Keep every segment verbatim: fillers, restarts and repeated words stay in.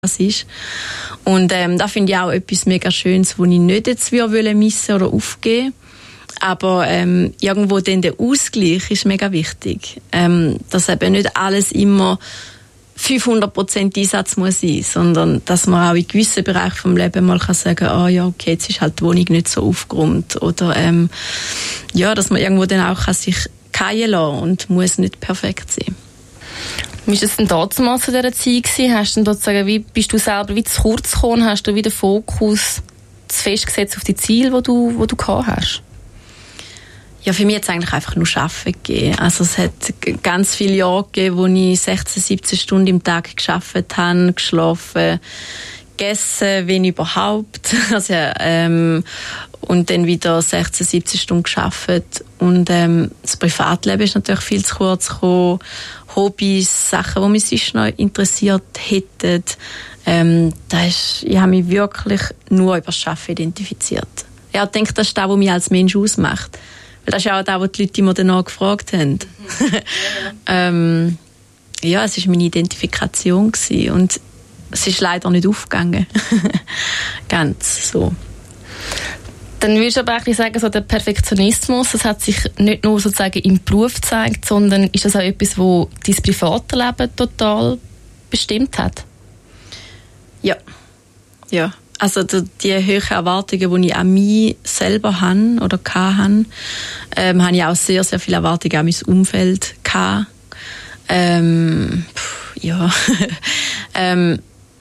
was ist. Und ähm, da finde ich auch etwas mega Schönes, wo ich nicht jetzt würde missen oder aufgeben. Aber ähm, irgendwo dann der Ausgleich ist mega wichtig. Ähm, dass eben nicht alles immer fünfhundert Prozent Einsatz muss sein, sondern dass man auch in gewissen Bereichen vom Leben mal kann sagen, ah ja, okay, jetzt ist halt die Wohnung nicht so aufgeräumt. Oder ähm, ja, dass man irgendwo dann auch kann sich fallen lassen und muss nicht perfekt sein. Wie war es denn damals zu dieser Zeit gewesen? Hast du denn sozusagen, wie bist du selber wie zu kurz gekommen? Hast du wieder den Fokus zu fest gesetzt auf die Ziele, die du, die du gehabt hast? Ja, für mich hat es eigentlich einfach nur Arbeiten gegeben. Also es hat ganz viele Jahre gegeben, wo ich sechzehn, siebzehn Stunden im Tag gearbeitet habe, geschlafen, gegessen, wenn überhaupt. Also, ähm, und dann wieder sechzehn, siebzehn Stunden gearbeitet. Und ähm, das Privatleben ist natürlich viel zu kurz gekommen. Hobbys, Sachen, die mich sonst noch interessiert hätten. Ähm, da ist, ich habe mich wirklich nur über das Arbeiten identifiziert. Ja, ich denke, das ist das, was mich als Mensch ausmacht. Weil das ist ja auch das, was die Leute immer danach gefragt haben. Mhm. ähm, ja, es war meine Identifikation gewesen. Und es ist leider nicht aufgegangen. Ganz so. Dann würdest du aber eigentlich sagen, so der Perfektionismus, das hat sich nicht nur sozusagen im Beruf gezeigt, sondern ist das auch etwas, das dein privates Leben total bestimmt hat? Ja. Ja. Also die, die hohen Erwartungen, die ich an mich selber habe oder hatte, ähm, habe ich auch sehr, sehr viele Erwartungen an mein Umfeld gehabt. Ähm, ja. ähm,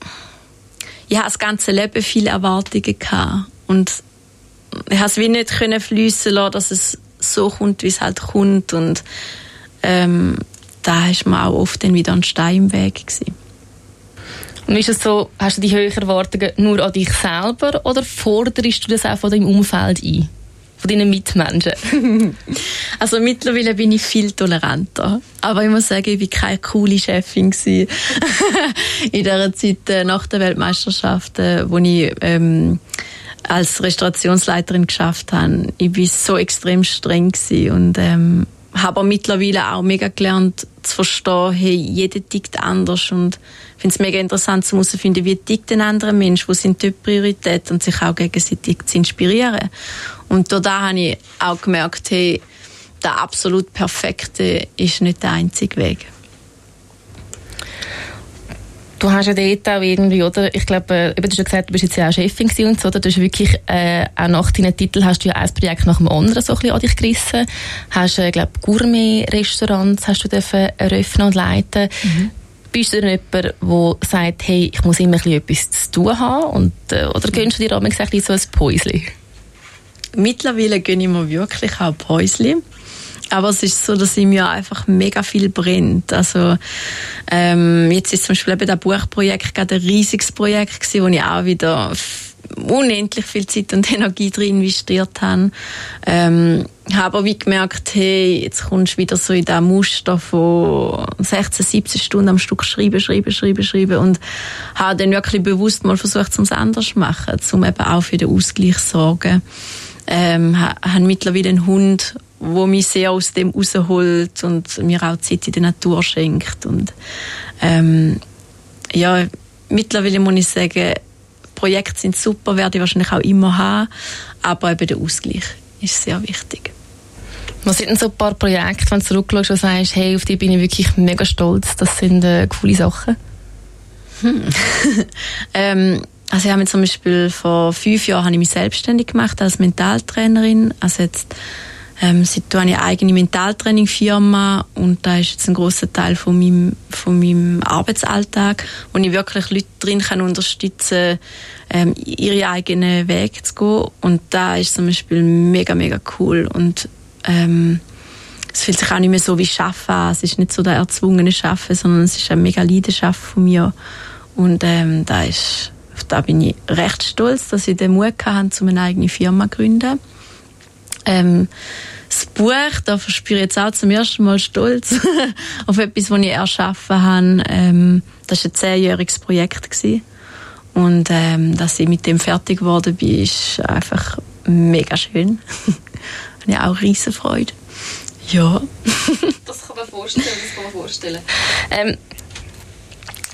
ich habe das ganze Leben viele Erwartungen gehabt. Und ich konnte es wie nicht fliessen lassen, dass es so kommt, wie es halt kommt. Und ähm, da war mir auch oft dann wieder ein Stein im Weg gewesen. Und ist es so, hast du die höheren Erwartungen nur an dich selber oder forderst du das auch von deinem Umfeld ein? Von deinen Mitmenschen? Also mittlerweile bin ich viel toleranter. Aber ich muss sagen, ich war keine coole Chefin in dieser Zeit nach der Weltmeisterschaft, wo ich ähm, als Restaurationsleiterin geschafft habe. Ich war so extrem streng und ähm, habe mittlerweile auch mega gelernt zu verstehen, hey, jeder tickt anders und ich finde es mega interessant zu herausfinden, wie tickt ein anderer Mensch, wo sind die Prioritäten und sich auch gegenseitig zu inspirieren. Und da habe ich auch gemerkt, hey, der absolut Perfekte ist nicht der einzige Weg. Du hast ja dort auch irgendwie, oder? Ich glaube, du hast ja gesagt, du bist jetzt ja auch Chefin gewesen und so, oder? Du hast wirklich, äh, auch nach deinen Titeln hast du ja ein Projekt nach dem anderen so ein bisschen an dich gerissen. Hast, äh, glaube Gourmet-Restaurants hast du dürfen eröffnen und leiten. Mhm. Bist du denn jemand, der sagt, hey, ich muss immer ein bisschen etwas zu tun haben? Und, äh, oder gönnst du dir auch gesagt so ein Päusli? Mittlerweile gönne ich mir wirklich auch Päusli. Aber es ist so, dass in mir einfach mega viel brennt. Also, ähm, jetzt ist zum Beispiel eben das Buchprojekt gerade ein riesiges Projekt gewesen, wo ich auch wieder unendlich viel Zeit und Energie drin investiert habe. Ähm, habe aber wie gemerkt, hey, jetzt kommst du wieder so in das Muster von sechzehn, siebzehn Stunden am Stück schreiben, schreiben, schreiben, schreiben und habe dann wirklich bewusst mal versucht, es anders zu machen, um eben auch für den Ausgleich zu sorgen. Ähm, habe mittlerweile einen Hund, wo mich sehr aus dem rausholt und mir auch Zeit in der Natur schenkt. Und ähm, ja, mittlerweile muss ich sagen, Projekte sind super, werde ich wahrscheinlich auch immer haben, aber eben der Ausgleich ist sehr wichtig. Was sind denn so ein paar Projekte, wenn du zurückschaust und sagst, hey, auf die bin ich wirklich mega stolz, das sind äh, coole Sachen? Hm. ähm, also ich habe zum Beispiel vor fünf Jahren habe ich mich selbstständig gemacht als Mentaltrainerin. Also jetzt ähm, seitdem habe ich eine eigene Mentaltraining-Firma und da ist jetzt ein grosser Teil von meinem, von meinem Arbeitsalltag, wo ich wirklich Leute drin kann unterstützen, ähm, ihre eigenen Wege zu gehen. Und da ist zum Beispiel mega, mega cool. Und ähm, es fühlt sich auch nicht mehr so wie Arbeiten an. Es ist nicht so der erzwungene Arbeiten, sondern es ist eine mega Leidenschaft von mir. Und ähm, da ist Da bin ich recht stolz, dass ich den Mut hatte, um eine eigene Firma zu gründen. Ähm, das Buch, da verspüre ich jetzt auch zum ersten Mal Stolz auf etwas, das ich erschaffen habe. Ähm, das war ein zehnjähriges Projekt gewesen. Und ähm, dass ich mit dem fertig geworden bin, ist einfach mega schön. Habe ich auch riesen Freude. Ja. Das kann man vorstellen, das kann man vorstellen. Ähm,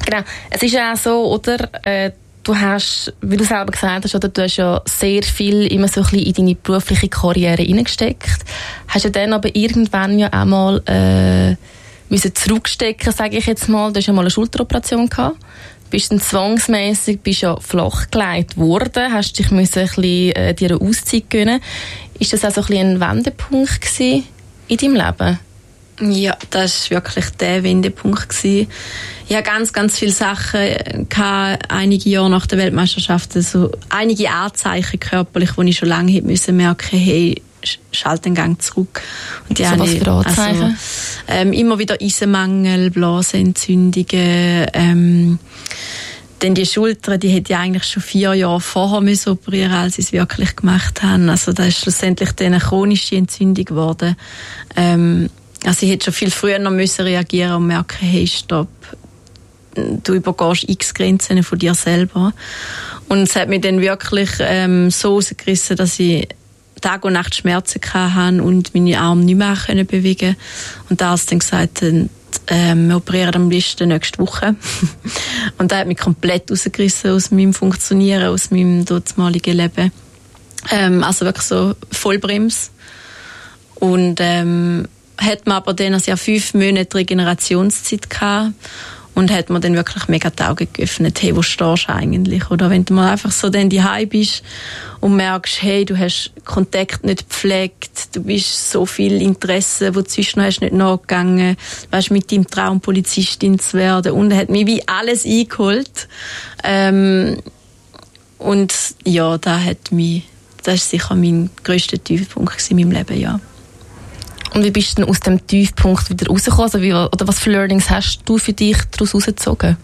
Genau. Es ist ja auch so, oder, äh, du hast, wie du selber gesagt hast, oder, du hast ja sehr viel immer so ein bisschen in deine berufliche Karriere hineingesteckt. Hast ja dann aber irgendwann ja auch mal äh, müssen zurückstecken, sage ich jetzt mal. Du hast ja mal eine Schulteroperation gehabt. Bist dann zwangsmässig, bist ja flachgelegt worden, hast dich müssen ein bisschen, äh, dir eine Auszeit gönnen. Ist das auch so ein bisschen ein Wendepunkt gewesen in deinem Leben? Ja, das war wirklich der Wendepunkt gewesen. Ich hatte ganz, ganz viele Sachen gehabt, einige Jahre nach der Weltmeisterschaft, also einige Anzeichen körperlich, wo ich schon lange hätte müssen merken, hey, schalt den Gang zurück. Und die so was für Anzeichen? Also, ähm, immer wieder Eisenmangel, Blasenentzündungen, ähm, dann die Schulter, die hätte ich eigentlich schon vier Jahre vorher müssen operieren, als sie es wirklich gemacht haben. Also da ist schlussendlich dann eine chronische Entzündung geworden. Ähm, also ich hätte schon viel früher noch müssen reagieren und merken, hey, stopp, du übergehst x Grenzen von dir selber. Und es hat mich dann wirklich ähm, so rausgerissen, dass ich Tag und Nacht Schmerzen hatte und meine Arme nicht mehr bewegen konnte. Und der Arzt dann gesagt, ähm, wir operieren am besten nächste Woche. Und das hat mich komplett rausgerissen aus meinem Funktionieren, aus meinem dortmaligen Leben. Ähm, also wirklich so Vollbremse. Und ähm, hat man aber dann, also ja fünf Monate Regenerationszeit gehabt und hat mir dann wirklich mega die Augen geöffnet, hey, wo stehst du eigentlich? Oder wenn du mal einfach so dann daheim bist und merkst, hey, du hast Kontakt nicht gepflegt, du bist so viel Interesse, wo du sonst noch hast, nicht nachgegangen, weißt, mit deinem Traum Polizistin zu werden, und er hat mich wie alles eingeholt. Ähm, und ja, da hat mich, das ist sicher mein grösster Tiefpunkt in meinem Leben, ja. Und wie bist du denn aus dem Tiefpunkt wieder rausgekommen? Also wie, oder was für Learnings hast du für dich daraus rausgezogen?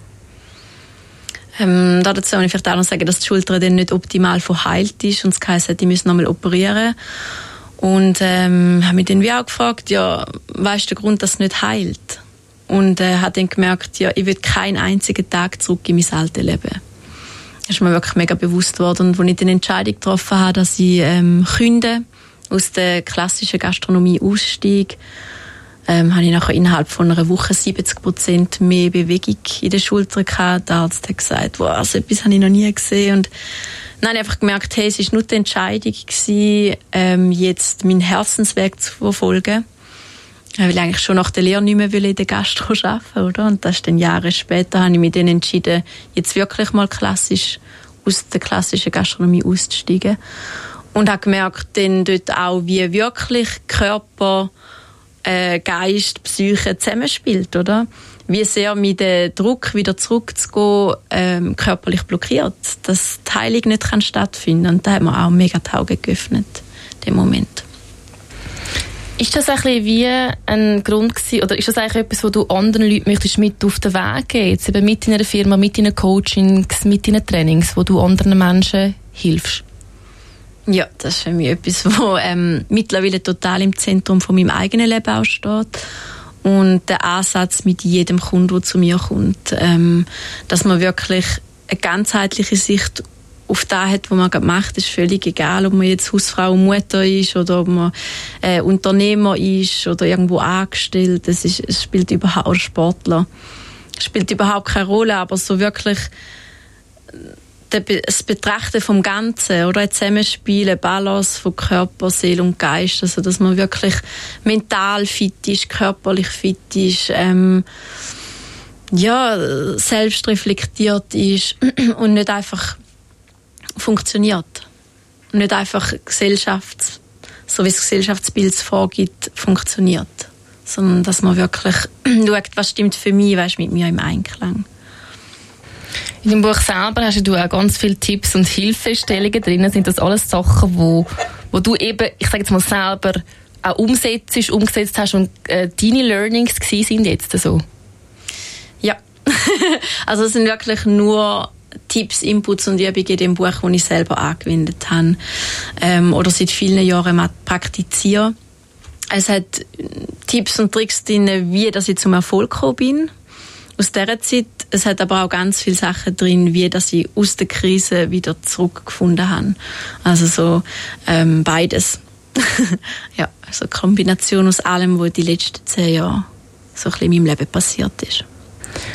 Ähm, dazu muss ich vielleicht auch noch sagen, dass die Schulter dann nicht optimal verheilt ist und es heisst, ich müsse nochmal operieren. Und ähm, habe mich dann wie auch gefragt, ja, was ist der Grund, dass es nicht heilt? Und äh, habe dann gemerkt, ja, ich will keinen einzigen Tag zurück in mein altes Leben. Das ist mir wirklich mega bewusst geworden. Und als ich dann die Entscheidung getroffen habe, dass ich ähm, künde, aus der klassischen Gastronomie aussteige, ähm, habe ich nachher innerhalb von einer Woche siebzig Prozent mehr Bewegung in den Schultern gehabt. Der Arzt hat gesagt, wow, so etwas habe ich noch nie gesehen. Und dann habe ich einfach gemerkt, hey, es war nur die Entscheidung gewesen, ähm, jetzt meinen Herzensweg zu verfolgen. Ich will eigentlich schon nach der Lehre nicht mehr in der Gastro arbeiten, oder? Und das ist dann Jahre später, habe ich mich dann entschieden, jetzt wirklich mal klassisch aus der klassischen Gastronomie auszusteigen. Und habe gemerkt, dann dort auch, wie wirklich Körper, äh, Geist, Psyche zusammenspielt, oder? Wie sehr mich der Druck, wieder zurückzugehen, ähm, körperlich blockiert. Dass die Heilung nicht kann stattfinden kann. Und da hat mir auch mega die Augen geöffnet, den Moment. Ist das ein bisschen wie ein Grund gewesen, oder ist das eigentlich etwas, wo du anderen Leuten möchtest mit auf den Weg geben? Jetzt eben mit in einer Firma, mit in Coachings, mit in Trainings, wo du anderen Menschen hilfst? Ja, das ist für mich etwas, was ähm, mittlerweile total im Zentrum von meinem eigenen Leben auch steht. Und der Ansatz mit jedem Kunden, der zu mir kommt, ähm, dass man wirklich eine ganzheitliche Sicht auf das hat, was man gerade macht, ist völlig egal, ob man jetzt Hausfrau und Mutter ist oder ob man äh, Unternehmer ist oder irgendwo angestellt. Das ist, es spielt überhaupt, oder Sportler. Es spielt überhaupt keine Rolle, aber so wirklich das Betrachten vom Ganzen, oder ein Zusammenspielen, Balance von Körper, Seele und Geist, also dass man wirklich mental fit ist, körperlich fit ist, ähm, ja, selbst reflektiert ist und nicht einfach funktioniert. Und nicht einfach Gesellschafts, so wie das Gesellschaftsbild vorgibt, funktioniert. Sondern dass man wirklich schaut, was stimmt für mich, weißt, mit mir im Einklang. In dem Buch selber hast du auch ganz viele Tipps und Hilfestellungen drin. Sind das alles Sachen, wo, wo du eben, ich sage jetzt mal selber, auch umsetzt, umgesetzt hast und äh, deine Learnings gewesen sind jetzt so? Ja. Also es sind wirklich nur Tipps, Inputs und Übungen in dem Buch, die ich selber angewendet habe ähm, oder seit vielen Jahren praktiziere. Es hat Tipps und Tricks drin, wie dass ich zum Erfolg gekommen bin aus dieser Zeit. Es hat aber auch ganz viele Sachen drin, wie dass ich aus der Krise wieder zurückgefunden habe. Also so ähm, beides. Ja, also eine Kombination aus allem, was die letzten zehn Jahre so ein bisschen in meinem Leben passiert ist.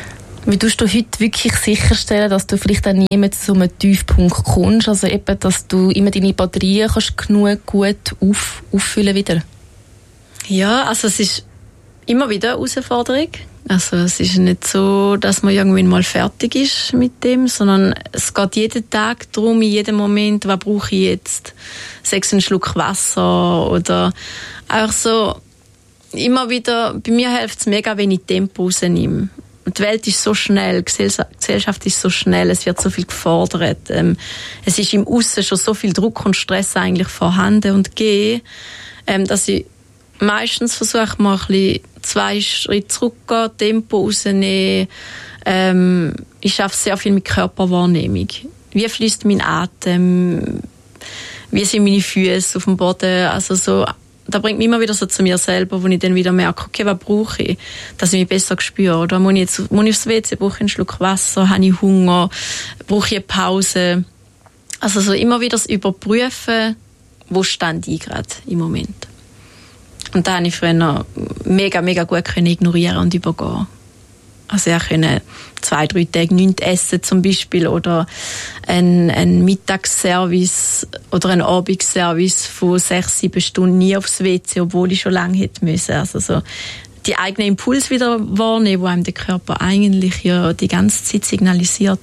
Wie tust du heute wirklich sicherstellen, dass du vielleicht auch nie mehr zu so einem Tiefpunkt kommst? Also eben, dass du immer deine Batterien kannst genug gut auf, auffüllen wieder? Ja, also es ist immer wieder eine Herausforderung. Also es ist nicht so, dass man irgendwann mal fertig ist mit dem, sondern es geht jeden Tag darum, in jedem Moment, was brauche ich jetzt? Sechs einen Schluck Wasser oder einfach so, immer wieder, bei mir hilft es mega, wenn ich Tempo rausnehme. Die Welt ist so schnell, die Gesellschaft ist so schnell, es wird so viel gefordert. Ähm, es ist im Aussen schon so viel Druck und Stress eigentlich vorhanden und gegeben, ähm, dass ich meistens versuche, mal ein bisschen zwei Schritte zurückgehen, Tempo rausnehmen. Ähm, ich schaffe sehr viel mit Körperwahrnehmung. Wie fließt mein Atem? Wie sind meine Füße auf dem Boden? Also so, da bringt mich immer wieder so zu mir selber, wo ich dann wieder merke, okay, was brauche ich, dass ich mich besser spüre. Oder muss ich jetzt muss ich aufs W C, brauche ich einen Schluck Wasser, habe ich Hunger, brauche ich eine Pause. Also so immer wieder das Überprüfen, wo stand ich gerade im Moment. Und da konnte ich früher mega, mega gut ignorieren und übergehen. Also ich konnte zwei, drei Tage nichts essen zum Beispiel oder einen, einen Mittagsservice oder einen Abendservice von sechs, sieben Stunden nie aufs W C, obwohl ich schon lange hätte müssen. Also so die eigenen Impulse wieder wahrnehmen, die einem der Körper eigentlich ja die ganze Zeit signalisiert.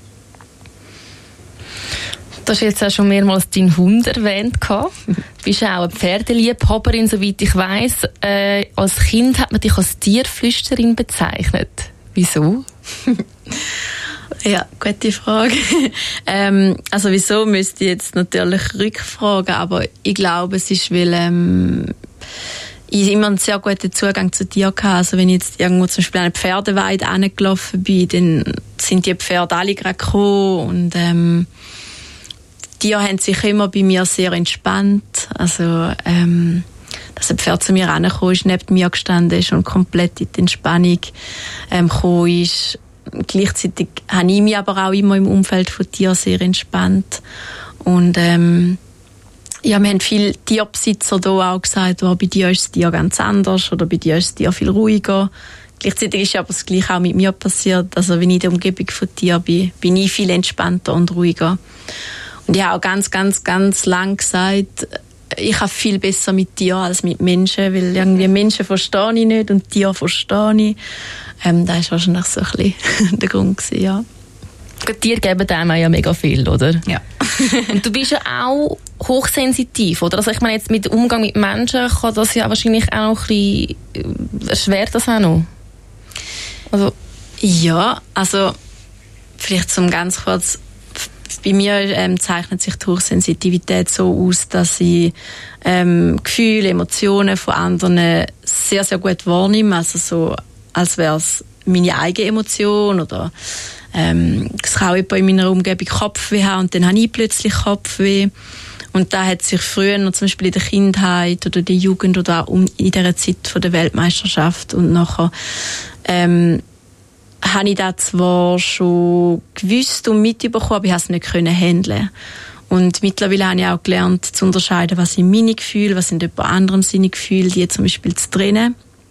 Du hast jetzt auch schon mehrmals deinen Hund erwähnt. Du bist auch eine Pferdeliebhaberin, soweit ich weiss. Äh, als Kind hat man dich als Tierflüsterin bezeichnet. Wieso? Ja, gute Frage. ähm, also wieso müsste ich jetzt natürlich rückfragen, aber ich glaube, es ist, weil ähm, ich immer einen sehr guten Zugang zu Tieren hatte. Also wenn ich jetzt irgendwo zum Beispiel an eine Pferdeweide angelaufen bin, dann sind die Pferde alle gerade gekommen und ähm, die Tiere haben sich immer bei mir sehr entspannt. Also, ähm, dass ein Pferd zu mir herangekommen ist, neben mir gestanden ist und komplett in die Entspannung ähm, gekommen ist. Gleichzeitig habe ich mich aber auch immer im Umfeld von Tieren sehr entspannt. Und ähm, ja, wir haben viele Tierbesitzer hier auch gesagt, oh, bei dir ist das Tier ganz anders oder bei dir ist das Tier viel ruhiger. Gleichzeitig ist aber das Gleiche auch mit mir passiert. Also wenn ich in der Umgebung von Tieren bin, bin ich viel entspannter und ruhiger. Und ich habe auch ganz, ganz, ganz lang gesagt, ich habe viel besser mit Tieren als mit Menschen, weil irgendwie Menschen verstehe ich nicht und Tiere verstehe ich. Ähm, das war wahrscheinlich so ein bisschen der Grund gewesen, ja. Die Tiere geben einem ja mega viel, oder? Ja. Und du bist ja auch hochsensitiv, oder? Also ich meine, jetzt mit dem Umgang mit Menschen kann das ja wahrscheinlich auch noch ein bisschen erschwert das auch noch. Also ja, also vielleicht zum ganz kurz. Bei mir ähm, zeichnet sich die Hochsensitivität so aus, dass ich ähm, Gefühle, Emotionen von anderen sehr, sehr gut wahrnehme. Also so, als wäre es meine eigene Emotion oder ähm, es kann auch jemand in meiner Umgebung Kopfweh haben und dann habe ich plötzlich Kopfweh. Und da hat sich früher noch zum Beispiel in der Kindheit oder der Jugend oder auch in dieser Zeit von der Weltmeisterschaft und nachher ähm, habe ich das zwar schon gewusst und mitbekommen, aber ich konnte es nicht handeln. Und mittlerweile habe ich auch gelernt, zu unterscheiden, was sind meine Gefühle, was sind jemand anderem seine Gefühle, die zum Beispiel zu trennen.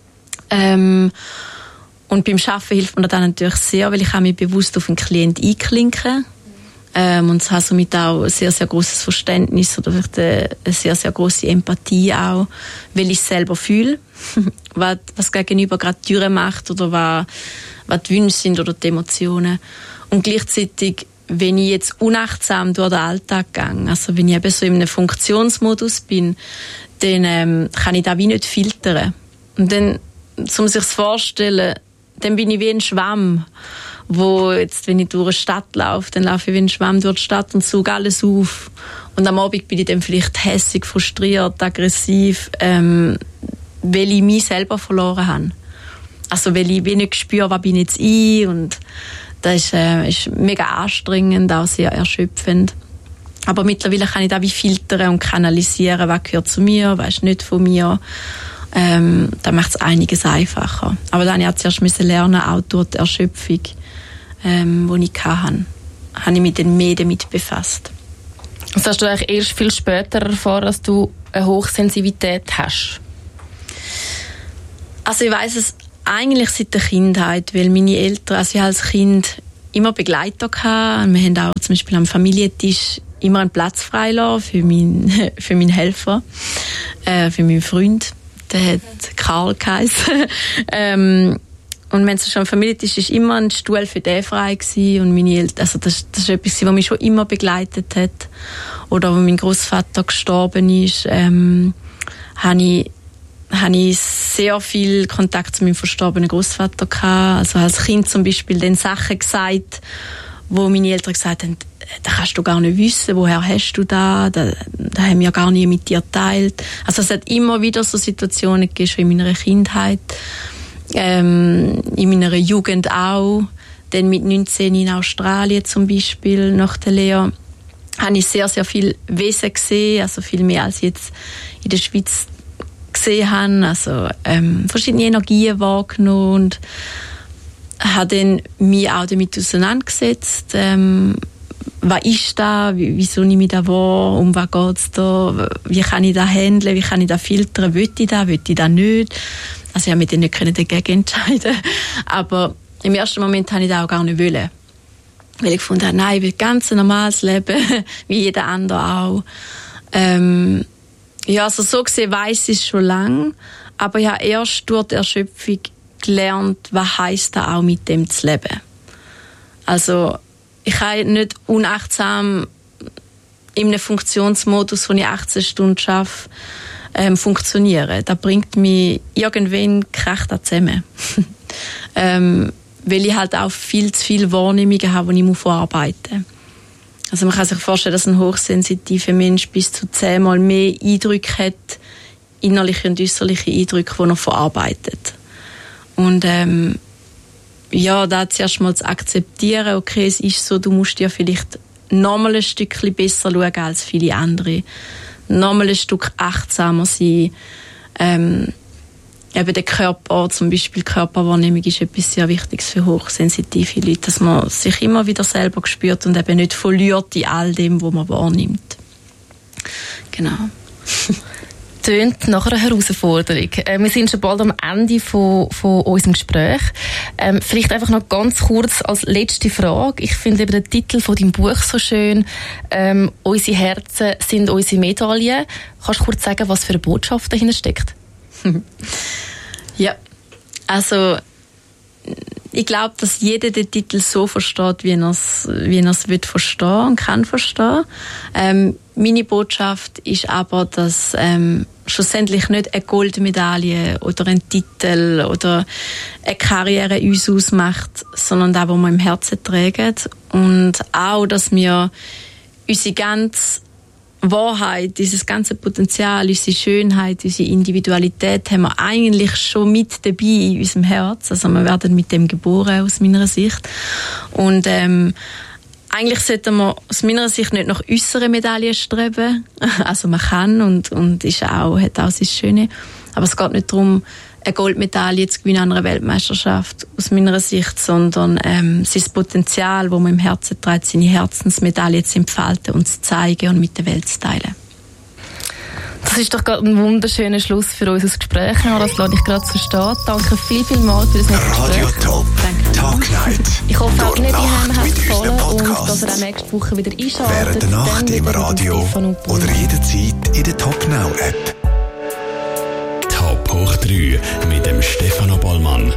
Ähm, und beim Arbeiten hilft mir das natürlich sehr, weil ich kann mich bewusst auf einen Klienten einklinken ähm, und habe somit auch ein sehr, sehr grosses Verständnis oder vielleicht eine, eine sehr, sehr grosse Empathie auch, weil ich es selber fühle, was, was gegenüber gerade Türen macht oder was was die Wünsche sind oder die Emotionen. Und gleichzeitig, wenn ich jetzt unachtsam durch den Alltag gehe, also wenn ich eben so in einem Funktionsmodus bin, dann ähm, kann ich das wie nicht filtern. Und dann, um sich das vorzustellen, dann bin ich wie ein Schwamm, wo jetzt, wenn ich durch eine Stadt laufe, dann laufe ich wie ein Schwamm durch die Stadt und sauge alles auf. Und am Abend bin ich dann vielleicht hässig, frustriert, aggressiv, ähm, weil ich mich selber verloren habe. Also weil ich wenig spüre, was bin jetzt ich, und das ist, äh, ist mega anstrengend, auch sehr erschöpfend. Aber mittlerweile kann ich da wie filtern und kanalisieren, was gehört zu mir, was ist nicht von mir. Ähm, da macht es einiges einfacher. Aber dann musste ich zuerst lernen, auch durch die Erschöpfung, ähm, die ich hatte, habe ich mich dann mehr damit befasst. Das hast du eigentlich erst viel später erfahren, dass du eine Hochsensitivität hast? Also ich weiss es eigentlich seit der Kindheit, weil meine Eltern, also ich als Kind immer Begleiter gehabt. Wir haben auch zum Beispiel am Familientisch immer einen Platz freigelassen für meinen, für meinen Helfer, äh, für meinen Freund. Der hat Karl geheißen. ähm, und wenn es schon am Familientisch ist, immer ein Stuhl für den frei gewesen. Und meine Eltern, also das, das ist etwas, was mich schon immer begleitet hat. Oder als mein Großvater gestorben ist, ähm, habe ich habe ich sehr viel Kontakt zu meinem verstorbenen Großvater gehabt. Also als Kind zum Beispiel den Sachen gesagt, wo meine Eltern gesagt haben, das kannst du gar nicht wissen, woher hast du das, das, das haben wir gar nie mit dir geteilt. Also es hat immer wieder so Situationen gegeben, schon in meiner Kindheit, ähm, in meiner Jugend auch. Dann mit neunzehn in Australien zum Beispiel, nach der Lehre, habe ich sehr, sehr viel Wesen gesehen, also viel mehr als jetzt in der Schweiz gesehen habe, also ähm, verschiedene Energien wahrgenommen und habe dann mich auch damit auseinandergesetzt. Ähm, was ist das? Wieso nehme ich das wahr? Um was geht es da? Wie kann ich das handeln? Wie kann ich das filtern? Will ich das? Will ich das nicht? Also ich habe mich dann nicht dagegen entscheiden. Aber im ersten Moment habe ich das auch gar nicht wollen. Weil ich gefunden habe, nein, ich will ganz ein normales Leben, wie jeder andere auch. Ähm, Ja, also so gesehen weiss ich es schon lange, aber ich habe erst durch die Erschöpfung gelernt, was heisst das auch mit dem zu leben. Also ich kann nicht unachtsam in einem Funktionsmodus, wo ich achtzehn Stunden arbeite, ähm, funktionieren. Das bringt mich irgendwann kracht das zusammen. ähm, weil ich halt auch viel zu viele Wahrnehmungen habe, die ich verarbeiten muss. Also man kann sich vorstellen, dass ein hochsensitiver Mensch bis zu zehnmal mehr Eindrücke hat, innerliche und äußerliche Eindrücke, die er verarbeitet. Und ähm, ja, da zuerst mal zu akzeptieren, okay, es ist so, du musst dir vielleicht nochmal ein Stückchen besser schauen als viele andere. Nochmal ein Stück achtsamer sein. Ähm, eben der Körper, zum Beispiel Körperwahrnehmung ist etwas sehr Wichtiges für hochsensitive Leute, dass man sich immer wieder selber spürt und eben nicht verliert in all dem, was man wahrnimmt. Genau. Tönt nach einer Herausforderung. Äh, wir sind schon bald am Ende von, von unserem Gespräch. Ähm, vielleicht einfach noch ganz kurz als letzte Frage. Ich finde eben den Titel von deinem Buch so schön. Ähm, unsere Herzen sind unsere Medaillen. Kannst du kurz sagen, was für eine Botschaft dahinter steckt? Ja, also ich glaube, dass jeder den Titel so versteht, wie er es wie er es wird verstehen und kann verstehen. Ähm, meine Botschaft ist aber, dass ähm, schlussendlich nicht eine Goldmedaille oder ein Titel oder eine Karriere uns ausmacht, sondern das, was wir im Herzen tragen. Und auch, dass wir unsere ganze Wahrheit, dieses ganze Potenzial, unsere Schönheit, unsere Individualität haben wir eigentlich schon mit dabei in unserem Herz. Also wir werden mit dem geboren, aus meiner Sicht. Und ähm, eigentlich sollten wir aus meiner Sicht nicht nach äußeren Medaillen streben. Also man kann und, und ist auch, hat auch sein Schöne. Aber es geht nicht darum, eine Goldmedaille zu gewinnen an einer Weltmeisterschaft, aus meiner Sicht, sondern ähm, sein Potenzial, das man im Herzen trägt, seine Herzensmedaille zu entfalten und zu zeigen und mit der Welt zu teilen. Das ist doch gerade ein wunderschöner Schluss für unser Gespräch. Das lasse ich gerade so stehen. Danke viel, viel mal für das nette Gespräch. Radio Top. Tag Night. Ich hoffe auch, Ihnen die Heim hat gefallen und dass ihr auch nächste Woche wieder einschaltet. Während der Nacht im Radio oder jederzeit in der Top Now App. Top hoch drei mit dem Stefano Bollmann.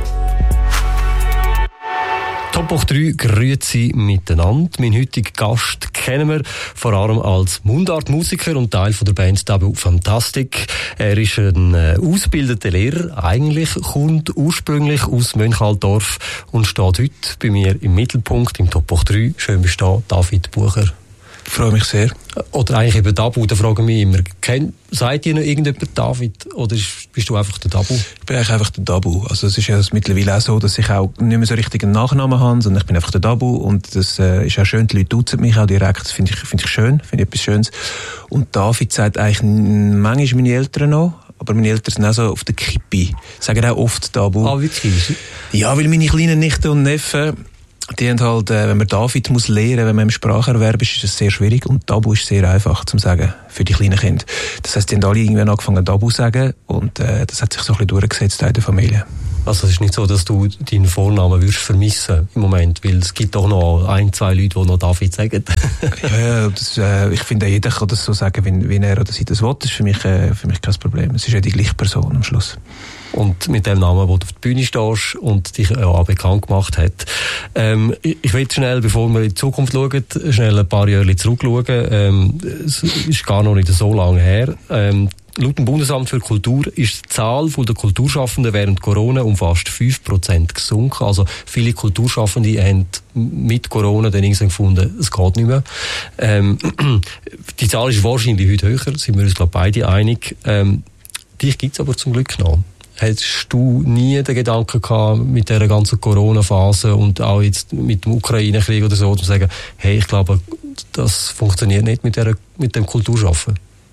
Top hoch drei, grüezi miteinander. Mein heutiger Gast kennen wir vor allem als Mundartmusiker und Teil von der Band Tabu Fantastic. Er ist ein äh, ausgebildeter Lehrer. Eigentlich kommt ursprünglich aus Mönchalldorf und steht heute bei mir im Mittelpunkt im Top hoch drei. Schön bist du da, David Bucher. Ich freue mich sehr. Oder eigentlich eben Tabu, da frage ich mich immer, kennt, seid ihr noch irgendjemand David oder bist du einfach der Tabu? Ich bin eigentlich einfach der Tabu. Also es ist ja mittlerweile auch so, dass ich auch nicht mehr so richtig einen Nachnamen habe, sondern ich bin einfach der Tabu und das äh, ist auch schön, die Leute duzen mich auch direkt, das finde ich, finde ich schön, finde ich etwas Schönes. Und David sagt eigentlich manchmal meine Eltern noch, aber meine Eltern sind auch so auf der Kippe, sagen auch oft Tabu. Ah, wirklich? Ja, weil meine kleinen Nichten und Neffen, die haben halt, äh, wenn man David muss lernen, wenn man im Spracherwerb ist, ist es sehr schwierig und Tabu ist sehr einfach zum sagen für die kleinen Kinder. Das heisst, die haben alle irgendwann angefangen Tabu zu sagen und äh, das hat sich so ein bisschen durchgesetzt in der Familie. Also es ist nicht so, dass du deinen Vornamen würdest vermissen im Moment, weil es gibt doch noch ein, zwei Leute, die noch David sagen. Ja, das, äh, ich finde, jeder kann das so sagen, wie, wie er oder sie das will. Das ist für mich, äh, für mich kein Problem. Es ist ja die gleiche Person am Schluss. Und mit dem Namen, wo du auf der Bühne stehst und dich auch bekannt gemacht hat. Ähm, ich will schnell, bevor wir in die Zukunft schauen, schnell ein paar Jahre zurückschauen. Ähm, es ist gar noch nicht so lange her. Ähm, laut dem Bundesamt für Kultur ist die Zahl der Kulturschaffenden während Corona um fast fünf Prozent gesunken. Also viele Kulturschaffende haben mit Corona dann irgendwann gefunden, es geht nicht mehr. Ähm, die Zahl ist wahrscheinlich heute höher, sind wir uns glaube beide einig. Ähm, dich gibt es aber zum Glück noch. Hättest du nie den Gedanken gehabt, mit dieser ganzen Corona-Phase und auch jetzt mit dem Ukraine-Krieg oder so, zu sagen, hey, ich glaube, das funktioniert nicht mit, der, mit dem Kulturschaffen?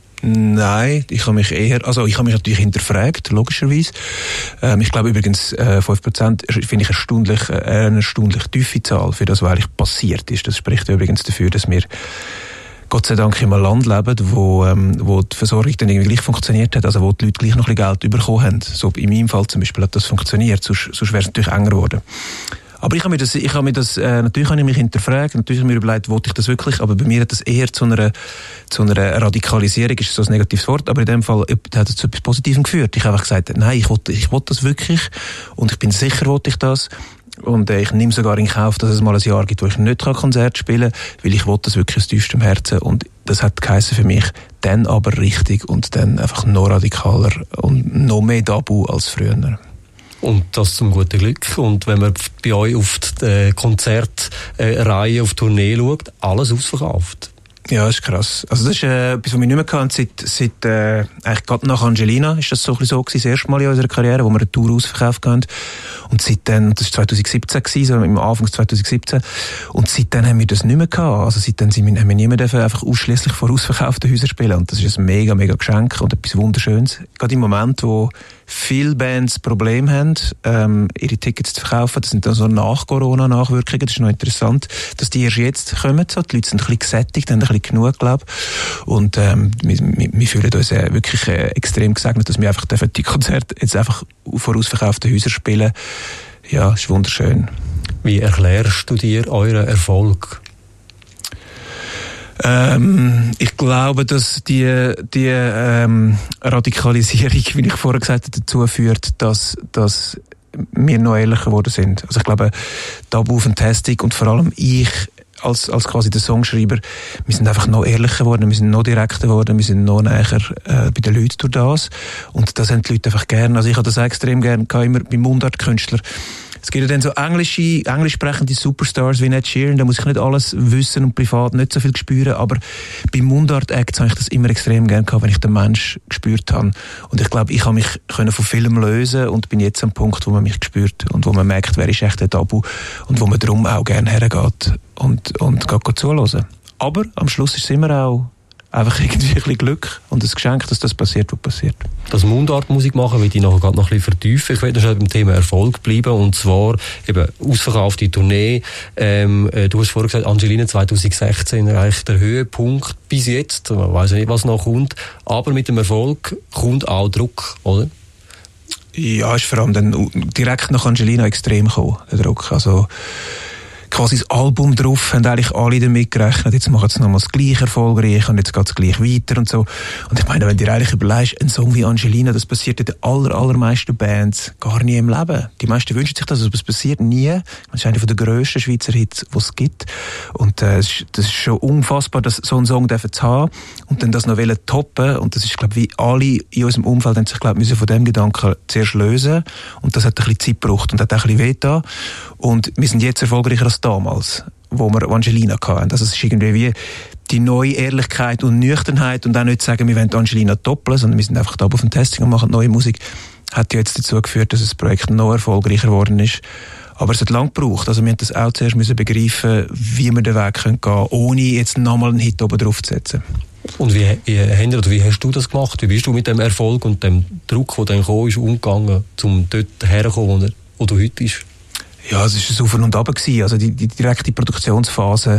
Nein, ich habe mich eher, also ich habe mich natürlich hinterfragt, logischerweise. Ähm, ich glaube übrigens, äh, fünf Prozent finde ich erstaunlich, äh, eine erstaunlich tiefe Zahl für das, was eigentlich passiert ist. Das spricht übrigens dafür, dass wir Gott sei Dank in einem Land leben, wo, ähm, wo die Versorgung dann irgendwie gleich funktioniert hat, also wo die Leute gleich noch ein bisschen Geld bekommen haben. So in meinem Fall zum Beispiel hat das funktioniert, sonst, sonst wäre es natürlich enger geworden. Aber ich habe mir das, ich habe mir das, äh, natürlich habe ich mich hinterfragt, natürlich habe ich mir überlegt, wollte ich das wirklich, aber bei mir hat das eher zu einer, zu einer Radikalisierung, ist so ein negatives Wort, aber in dem Fall hat es zu etwas Positivem geführt. Ich habe einfach gesagt, nein, ich wollte, ich wollte das wirklich und ich bin sicher, wollte ich das. Und äh, ich nehme sogar in Kauf, dass es mal ein Jahr gibt, wo ich nicht Konzert spielen kann, weil ich wollte das wirklich aus tiefstem Herzen. Und das hat geheißen für mich, dann aber richtig und dann einfach noch radikaler und noch mehr Tabu als früher. Und das zum guten Glück. Und wenn man bei euch auf die Konzertreihe, auf die Tournee schaut, alles ausverkauft. Ja, das ist krass. Also das ist äh, etwas, was wir nicht mehr hatten. Seit, seit äh, eigentlich gerade nach Angelina ist das so ein bisschen so gewesen, das erste Mal in unserer Karriere, wo wir eine Tour ausverkauft haben. Und seitdem, das war zwanzig siebzehn gewesen, so im Anfang zwanzig siebzehn. Und seitdem haben wir das nicht mehr gehabt. Also seitdem sind wir, haben wir niemand einfach ausschließlich vor ausverkauften Häusern spielen. Und das ist ein mega, mega Geschenk und etwas Wunderschönes. Gerade im Moment, wo viele Bands Probleme haben, ähm, ihre Tickets zu verkaufen. Das sind dann so Nach-Corona-Nachwirkungen. Das ist noch interessant, dass die erst jetzt kommen. So. Die Leute sind ein bisschen gesättigt, haben ein bisschen genug, glaube ich. Und ähm, wir, wir, wir fühlen uns äh, wirklich äh, extrem gesegnet, dass wir einfach die Konzerte jetzt einfach vor ausverkauften Häusern spielen. Ja, ist wunderschön. Wie erklärst du dir euren Erfolg? Ähm, ich glaube, dass die, die ähm, Radikalisierung, wie ich vorher gesagt habe, dazu führt, dass, dass wir noch ehrlicher geworden sind. Also ich glaube, Tabu, Fantastic und vor allem ich als, als quasi der Songschreiber, wir sind einfach noch ehrlicher geworden, wir sind noch direkter geworden, wir sind noch näher äh, bei den Leuten durch das. Und das haben die Leute einfach gerne. Also ich habe das extrem gerne, immer bei Mundartkünstlern. Es gibt ja dann so englische, englisch sprechende Superstars wie Ed Sheeran, da muss ich nicht alles wissen und privat nicht so viel spüren, aber bei Mundart-Acts habe ich das immer extrem gerne gehabt, wenn ich den Mensch gespürt habe. Und ich glaube, ich habe mich können von Filmen lösen und bin jetzt am Punkt, wo man mich spürt und wo man merkt, wer ist echt ein Tabu und wo man darum auch gerne hergeht und, und geht zuhören. Aber am Schluss ist es immer auch einfach irgendwie ein bisschen Glück und ein Geschenk, dass das passiert, was passiert. Das Mundartmusik machen will ich nachher gerade noch ein bisschen vertiefen. Ich will noch schnell beim Thema Erfolg bleiben, und zwar eben ausverkaufte Tournee. Ähm, du hast vorhin gesagt, Angelina zwanzig sechzehn erreicht der Höhepunkt bis jetzt. Ich weiss nicht, was noch kommt. Aber mit dem Erfolg kommt auch Druck, oder? Ja, ist vor allem dann direkt nach Angelina extrem gekommen, der Druck. Also quasi das Album drauf, haben eigentlich alle damit gerechnet, jetzt machen sie nochmal das gleich erfolgreich und jetzt geht es gleich weiter und so. Und ich meine, wenn du dir eigentlich überlegst, ein Song wie Angelina, das passiert in den aller, allermeisten Bands gar nie im Leben. Die meisten wünschen sich das, aber es passiert nie. Das ist einer der grössten Schweizer Hits, die es gibt. Und äh, das, ist, das ist schon unfassbar, dass so einen Song zu haben und dann das noch toppen. Und das ist, glaube ich, wie alle in unserem Umfeld haben sich, glaube ich, müssen von dem Gedanken zuerst lösen. Und das hat ein bisschen Zeit gebraucht und hat auch ein bisschen wehgetan. Und wir sind jetzt erfolgreicher als damals, wo wir Angelina hatten. Also es ist irgendwie wie die neue Ehrlichkeit und Nüchternheit und auch nicht sagen, wir wollen Angelina doppeln, sondern wir sind einfach da auf dem Testing und machen neue Musik. Hat ja jetzt dazu geführt, dass das Projekt noch erfolgreicher geworden ist. Aber es hat lange gebraucht. Also wir mussten das auch zuerst müssen begreifen, wie wir den Weg gehen können, ohne jetzt nochmal einen Hit oben drauf zu setzen. Und wie, wie, Henry, wie hast du das gemacht? Wie bist du mit dem Erfolg und dem Druck, der dann kam, ist, umgegangen, um dort herzukommen, wo du heute bist? Ja, es war ein Auf und Ab gewesen. Also die, die direkte Produktionsphase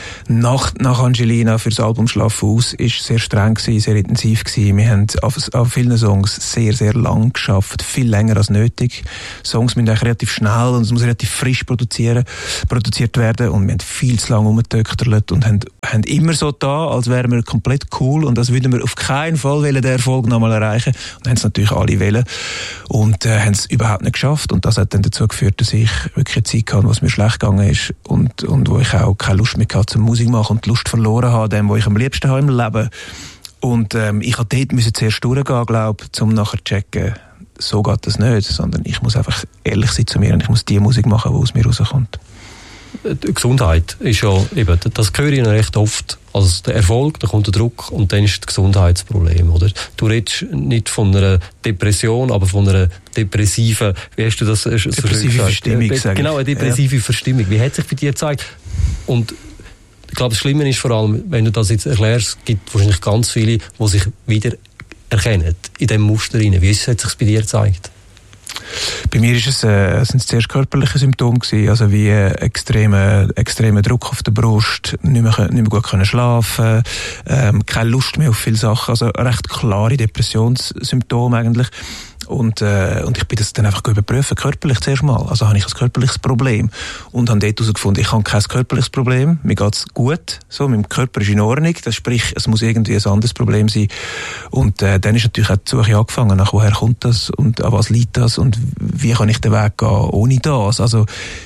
nach, nach Angelina für das Album «Schlaf aus» ist sehr streng gewesen, sehr intensiv gewesen. Wir haben auf, auf vielen Songs sehr, sehr lang geschafft, viel länger als nötig. Songs müssen eigentlich relativ schnell und es muss relativ frisch produzieren, produziert werden und wir haben viel zu lange rumgetöchterlet und haben, haben immer so da, als wären wir komplett cool und das würden wir auf keinen Fall wollen, den Erfolg nochmal erreichen. Und haben es natürlich alle wollen und äh, haben es überhaupt nicht geschafft und das hat dann dazu geführt, dass ich wirklich eine Zeit hatte, wo es mir schlecht gegangen ist und, und wo ich auch keine Lust mehr hatte zum Musik machen und die Lust verloren habe, dem, was ich am liebsten habe im Leben. Und ähm, ich musste dort zuerst durchgehen, glaube ich, um nachher zu checken, so geht das nicht, sondern ich muss einfach ehrlich sein zu mir und ich muss die Musik machen, die aus mir rauskommt. Die Gesundheit ist ja eben, das höre ich recht oft, also der Erfolg, da kommt der Druck und dann ist das Gesundheitsproblem, oder? Du redest nicht von einer Depression, aber von einer depressiven, wie hast du das so schön gesagt? Depressive Verstimmung, sage ich. Genau, eine depressive ja. Verstimmung. Wie hat sich bei dir gezeigt? Und ich glaube, das Schlimme ist vor allem, wenn du das jetzt erklärst, es gibt wahrscheinlich ganz viele, die sich wieder erkennen in diesem Muster rein. Wie hat es sich bei dir gezeigt? Bei mir ist es, äh, sind es zuerst körperliche Symptome gewesen, also wie äh, extremer extreme Druck auf der Brust, nicht mehr, nicht mehr gut können schlafen, ähm, keine Lust mehr auf viele Sachen, also recht klare Depressionssymptome eigentlich. Und, äh, und ich bin das dann einfach überprüfen, körperlich zuerst mal. Also habe ich ein körperliches Problem. Und habe dort herausgefunden, ich habe kein körperliches Problem, mir geht's gut, so, mein Körper ist in Ordnung, das sprich, es muss irgendwie ein anderes Problem sein. Und äh, dann ist natürlich auch die Suche angefangen, nach woher kommt das und an was liegt das und wie kann ich den Weg gehen ohne das. Also,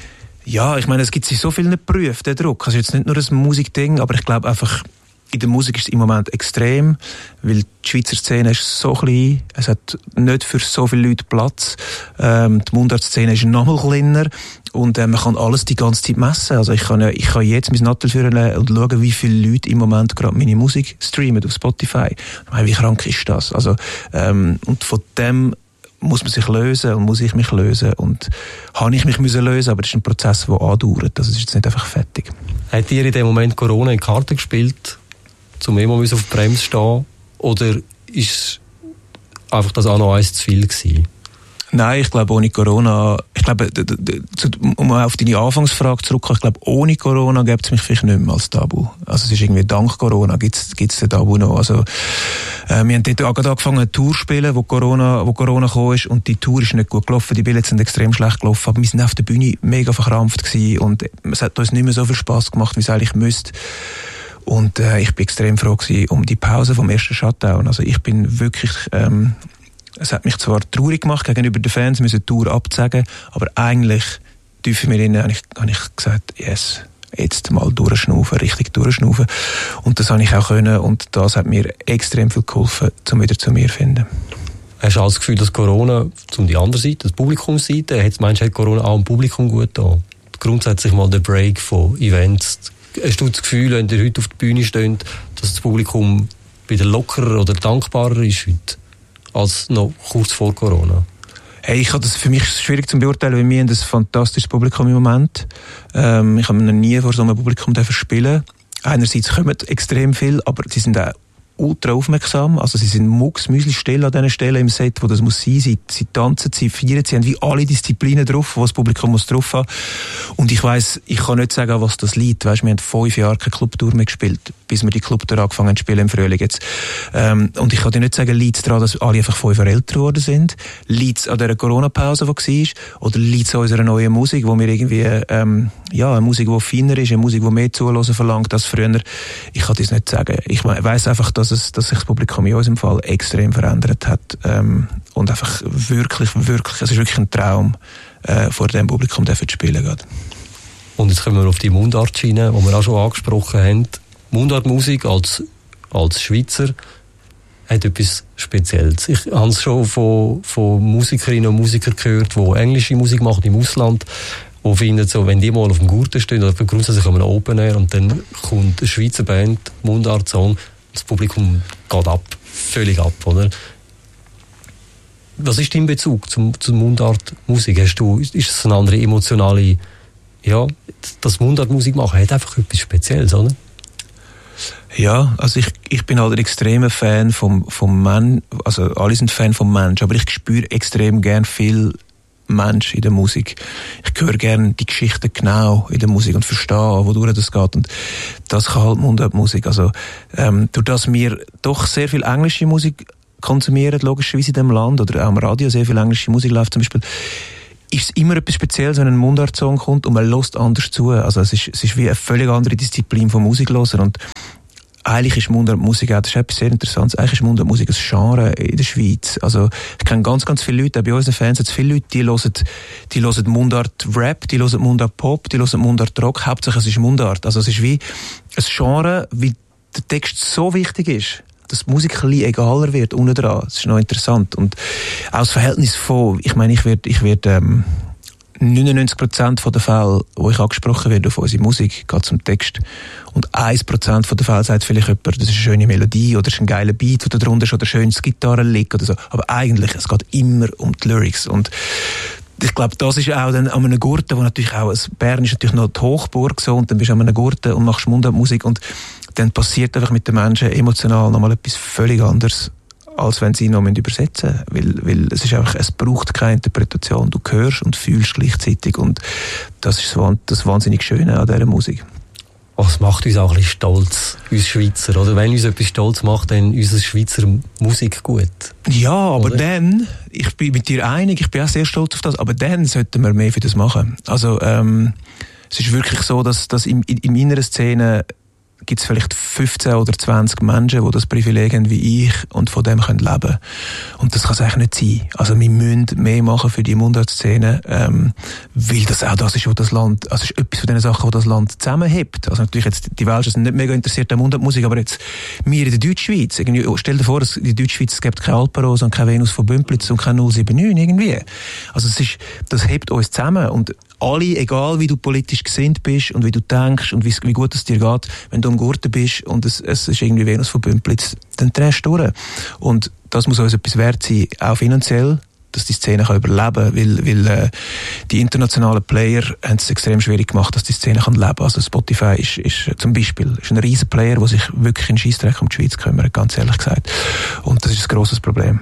ja, ich meine, es gibt so viele Berufe, der Druck. Also jetzt nicht nur ein Musikding, aber ich glaube einfach, in der Musik ist es im Moment extrem, weil die Schweizer Szene ist so klein, es hat nicht für so viele Leute Platz. Ähm, die Mundartszene ist noch mal kleiner und äh, man kann alles die ganze Zeit messen. Also ich kann, ja, ich kann jetzt mein Nattel führen und schauen, wie viele Leute im Moment gerade meine Musik streamen auf Spotify. Ich meine, wie krank ist das? Also, ähm, und von dem muss man sich lösen und muss ich mich lösen und habe ich mich müssen lösen, aber das ist ein Prozess, der andauert. Also es ist jetzt nicht einfach fertig. Hat dir in dem Moment Corona in die Karte gespielt, zum immer auf die Bremse stehen? Oder ist einfach das auch noch eins zu viel gewesen? Nein, ich glaube, ohne Corona, ich glaube, um auf deine Anfangsfrage zurückzukommen, ich glaube, ohne Corona gibt es mich vielleicht nicht mehr als Tabu. Also es ist irgendwie, dank Corona gibt es den Tabu noch. Also, äh, wir haben dort auch angefangen, eine Tour zu spielen, wo Corona, wo Corona gekommen ist, und die Tour ist nicht gut gelaufen, die Billets sind extrem schlecht gelaufen, aber wir sind auf der Bühne mega verkrampft gewesen und es hat uns nicht mehr so viel Spass gemacht, wie es eigentlich müsste. Und äh, ich bin extrem froh gewesen um die Pause vom ersten Shutdown. Also ich bin wirklich, ähm, es hat mich zwar traurig gemacht gegenüber den Fans, müssen die Tour absagen, aber eigentlich tief in mir innen habe ich, habe ich gesagt, yes, jetzt mal durchschnaufen, richtig durchschnaufen. Und das habe ich auch können und das hat mir extrem viel geholfen, um wieder zu mir zu finden. Hast du auch das Gefühl, dass Corona, um die andere Seite, die Publikumsseite, hat, meinst du, hat Corona auch dem Publikum gut getan? Grundsätzlich mal der Break von Events. Hast du das Gefühl, wenn ihr heute auf der Bühne steht, dass das Publikum wieder lockerer oder dankbarer ist heute als noch kurz vor Corona? Hey, ich habe das für mich schwierig zu beurteilen, weil wir haben ein fantastisches Publikum im Moment. Ähm, ich habe noch nie vor so einem Publikum spielen. Einerseits kommen extrem viel, aber sie sind auch ultra aufmerksam. Also sie sind mucksmüsli still an diesen Stellen im Set, wo das muss sein. Sie, sie tanzen, sie feiern, sie haben wie alle Disziplinen drauf, die das Publikum muss drauf haben. Und ich weiss, ich kann nicht sagen, was das liegt. Weißt, wir haben fünf Jahre keine Clubtour mehr gespielt, bis wir die Clubtour angefangen haben zu spielen im Frühling jetzt. Ähm, und ich kann dir nicht sagen, liegt es daran, dass alle einfach fünf Jahre älter geworden sind? Liegt es an dieser Corona-Pause, die war? Oder liegt es an unserer neuen Musik, wo wir irgendwie, ähm, ja, eine Musik, die feiner ist, eine Musik, die mehr Zuhören verlangt als früher? Ich kann das nicht sagen. Ich weiss einfach, dass es, dass sich das Publikum in unserem Fall extrem verändert hat, ähm, und einfach wirklich, wirklich, es ist wirklich ein Traum, äh, vor dem Publikum zu spielen geht. Und jetzt kommen wir auf die Mundartschiene, die wir auch schon angesprochen haben. Mundartmusik als, als Schweizer hat etwas Spezielles. Ich habe es schon von, von Musikerinnen und Musikern gehört, die englische Musik machen im Ausland, die finden, so, wenn die mal auf dem Gurten stehen, oder grundsätzlich an einem Open Air, und dann kommt eine Schweizer Band, Mundart-Song, das Publikum geht ab, völlig ab, oder? Was ist dein Bezug zum, zum Mundart-Musik? Hast du, ist es eine andere emotionale, ja, das Mundart-Musik machen hat einfach etwas Spezielles, oder? Ja, also ich, ich bin halt ein extremer Fan vom, vom Mann, also alle sind Fan vom Mensch, aber ich spüre extrem gern viel Mensch in der Musik. Ich höre gerne die Geschichten genau in der Musik und verstehe, wodurch das geht. Und das kann halt Mundartmusik. Also, ähm, durch das wir doch sehr viel englische Musik konsumieren, logischerweise in diesem Land, oder auch im Radio sehr viel englische Musik läuft zum Beispiel, ist es immer etwas Spezielles, wenn ein Mundart-Song kommt und man hört anders zu. Also es ist, es ist wie eine völlig andere Disziplin von Musik hören. Und eigentlich ist Mundartmusik auch, das ist etwas sehr Interessantes, eigentlich ist Mundartmusik ein Genre in der Schweiz. Also ich kenne ganz, ganz viele Leute, auch bei unseren Fans, jetzt viele Leute, die hören, die hören Mundart-Rap, die hören Mundart-Pop, die hören Mundart-Rock, hauptsächlich es ist Mundart. Also es ist wie ein Genre, weil der Text so wichtig ist, dass die Musik ein bisschen egaler wird, unten dran. Das ist noch interessant. Und auch das Verhältnis von, ich meine, ich werde, ich werde, ähm, neunundneunzig Prozent der Fälle, wo ich angesprochen werde auf unsere Musik, geht zum Text. Und ein Prozent der Fälle sagt vielleicht jemand, das ist eine schöne Melodie oder ist ein geiler Beat, der darunter ist, oder ein schönes Gitarrenlick oder so. Aber eigentlich, es geht immer um die Lyrics. Und ich glaube, das ist auch dann an einem Gurten, wo natürlich auch, Bern ist natürlich noch die Hochburg so, und dann bist du an einem Gurten und machst Mundartmusik und dann passiert einfach mit den Menschen emotional nochmal etwas völlig anderes, als wenn sie noch übersetzen müssen. Weil, weil es ist einfach, es braucht keine Interpretation. Du hörst und fühlst gleichzeitig. Und das ist das wahnsinnig Schöne an dieser Musik. Was macht uns auch ein bisschen stolz, uns Schweizer, oder? Wenn uns etwas stolz macht, dann unsere Schweizer Musik gut. Ja, aber oder? Dann, ich bin mit dir einig, ich bin auch sehr stolz auf das, aber dann sollten wir mehr für das machen. Also, ähm, es ist wirklich so, dass, dass in, in, in meiner Szene gibt es vielleicht fünfzehn oder zwanzig Menschen, die das Privileg haben wie ich und von dem können leben. Und das kann es eigentlich nicht sein. Also wir müssen mehr machen für die Mundartszene, ähm, weil das auch das ist, was das Land, also es ist etwas von den Sachen, die das Land zusammenhebt. Also natürlich jetzt, die Welschen sind nicht mega interessiert an Mundartmusik, aber jetzt, wir in der Deutschschweiz, irgendwie, stell dir vor, dass in der Deutschschweiz es gibt keine Alpenrose und keine Venus von Bümplitz und keine null sieben neun irgendwie. Also es ist, das hebt uns zusammen und alle, egal wie du politisch gesinnt bist und wie du denkst und wie, wie gut es dir geht, wenn du am Gurten bist und es, es ist irgendwie Venus von Bümplitz, dann drehst du durch. Und das muss uns etwas wert sein, auch finanziell, dass die Szene kann überleben kann, weil, weil äh, die internationalen Player haben es extrem schwierig gemacht, dass die Szene kann leben kann. Also Spotify ist, ist zum Beispiel ist ein riesen Player, der sich wirklich in Scheissdreck um die Schweiz kümmert, ganz ehrlich gesagt. Und das ist ein grosses Problem.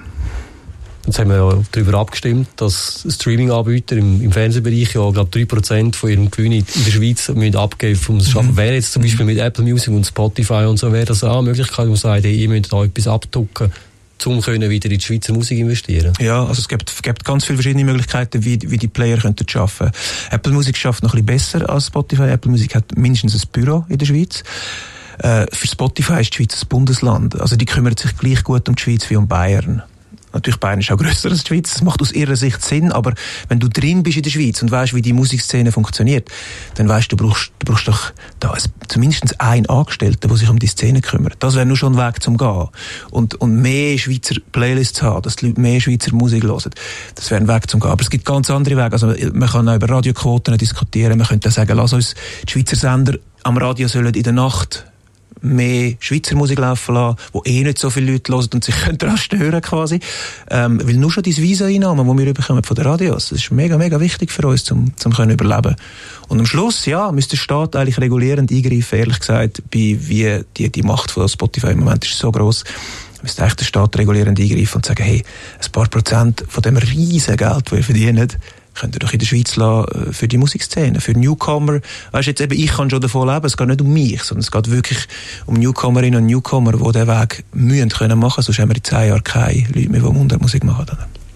Jetzt haben wir ja darüber abgestimmt, dass Streaming-Anbieter im, im Fernsehbereich ja, glaube drei Prozent von ihrem Gewinn in der Schweiz müssen abgeben um das Schaffen. Mhm. Wäre jetzt zum Beispiel mit Apple Music und Spotify und so, wäre das auch eine Möglichkeit, wo man sagt, ihr müsst da etwas abdrucken, um können wieder in die Schweizer Musik investieren? Ja, also es gibt, gibt ganz viele verschiedene Möglichkeiten, wie, wie die Player könnten schaffen. Apple Music schafft noch ein bisschen besser als Spotify. Apple Music hat mindestens ein Büro in der Schweiz. Äh, für Spotify ist die Schweiz ein Bundesland. Also die kümmern sich gleich gut um die Schweiz wie um Bayern. Natürlich, Bayern ist auch grösser als die Schweiz. Das macht aus ihrer Sicht Sinn. Aber wenn du drin bist in der Schweiz und weißt, wie die Musikszene funktioniert, dann weißt du, du brauchst, du brauchst doch da zumindest einen Angestellten, der sich um die Szene kümmert. Das wäre nur schon ein Weg zum Gehen. Und, und mehr Schweizer Playlists haben, dass die Leute mehr Schweizer Musik hören. Das wäre ein Weg zum Gehen. Aber es gibt ganz andere Wege. Also, man kann auch über Radioquoten diskutieren. Man könnte sagen, lass uns die Schweizer Sender am Radio sollen in der Nacht mehr Schweizer Musik laufen lassen, wo eh nicht so viele Leute hören und sich daran stören quasi. Ähm, weil nur schon diese Visa-Einnahmen, die wir bekommen von den Radios, das ist mega, mega wichtig für uns, um zum können überleben. Und am Schluss, ja, müsste der Staat eigentlich regulierend eingreifen, ehrlich gesagt, bei wie die, die Macht von Spotify im Moment ist so gross, müsste eigentlich der Staat regulierend eingreifen und sagen, hey, ein paar Prozent von dem riesen Geld, das ihr verdient, könnt ihr doch in der Schweiz lassen, für die Musikszene, für Newcomer. Weißt du, jetzt eben, ich kann schon davon leben, es geht nicht um mich, sondern es geht wirklich um Newcomerinnen und Newcomer, die diesen Weg müssen können machen, sonst haben wir in zehn Jahren keine Leute mehr, die Mundartmusik machen.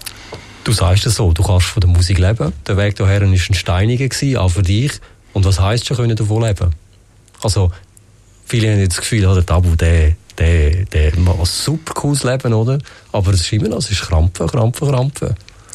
Du sagst es so, du kannst von der Musik leben. Der Weg daher war ein steiniger, auch für dich. Und was heisst schon, können davon leben? Also, viele haben jetzt das Gefühl, der Tabu, der, der, der macht ein super cooles Leben, oder? Aber es ist immer noch, es ist Krampfen, Krampfen, Krampfen.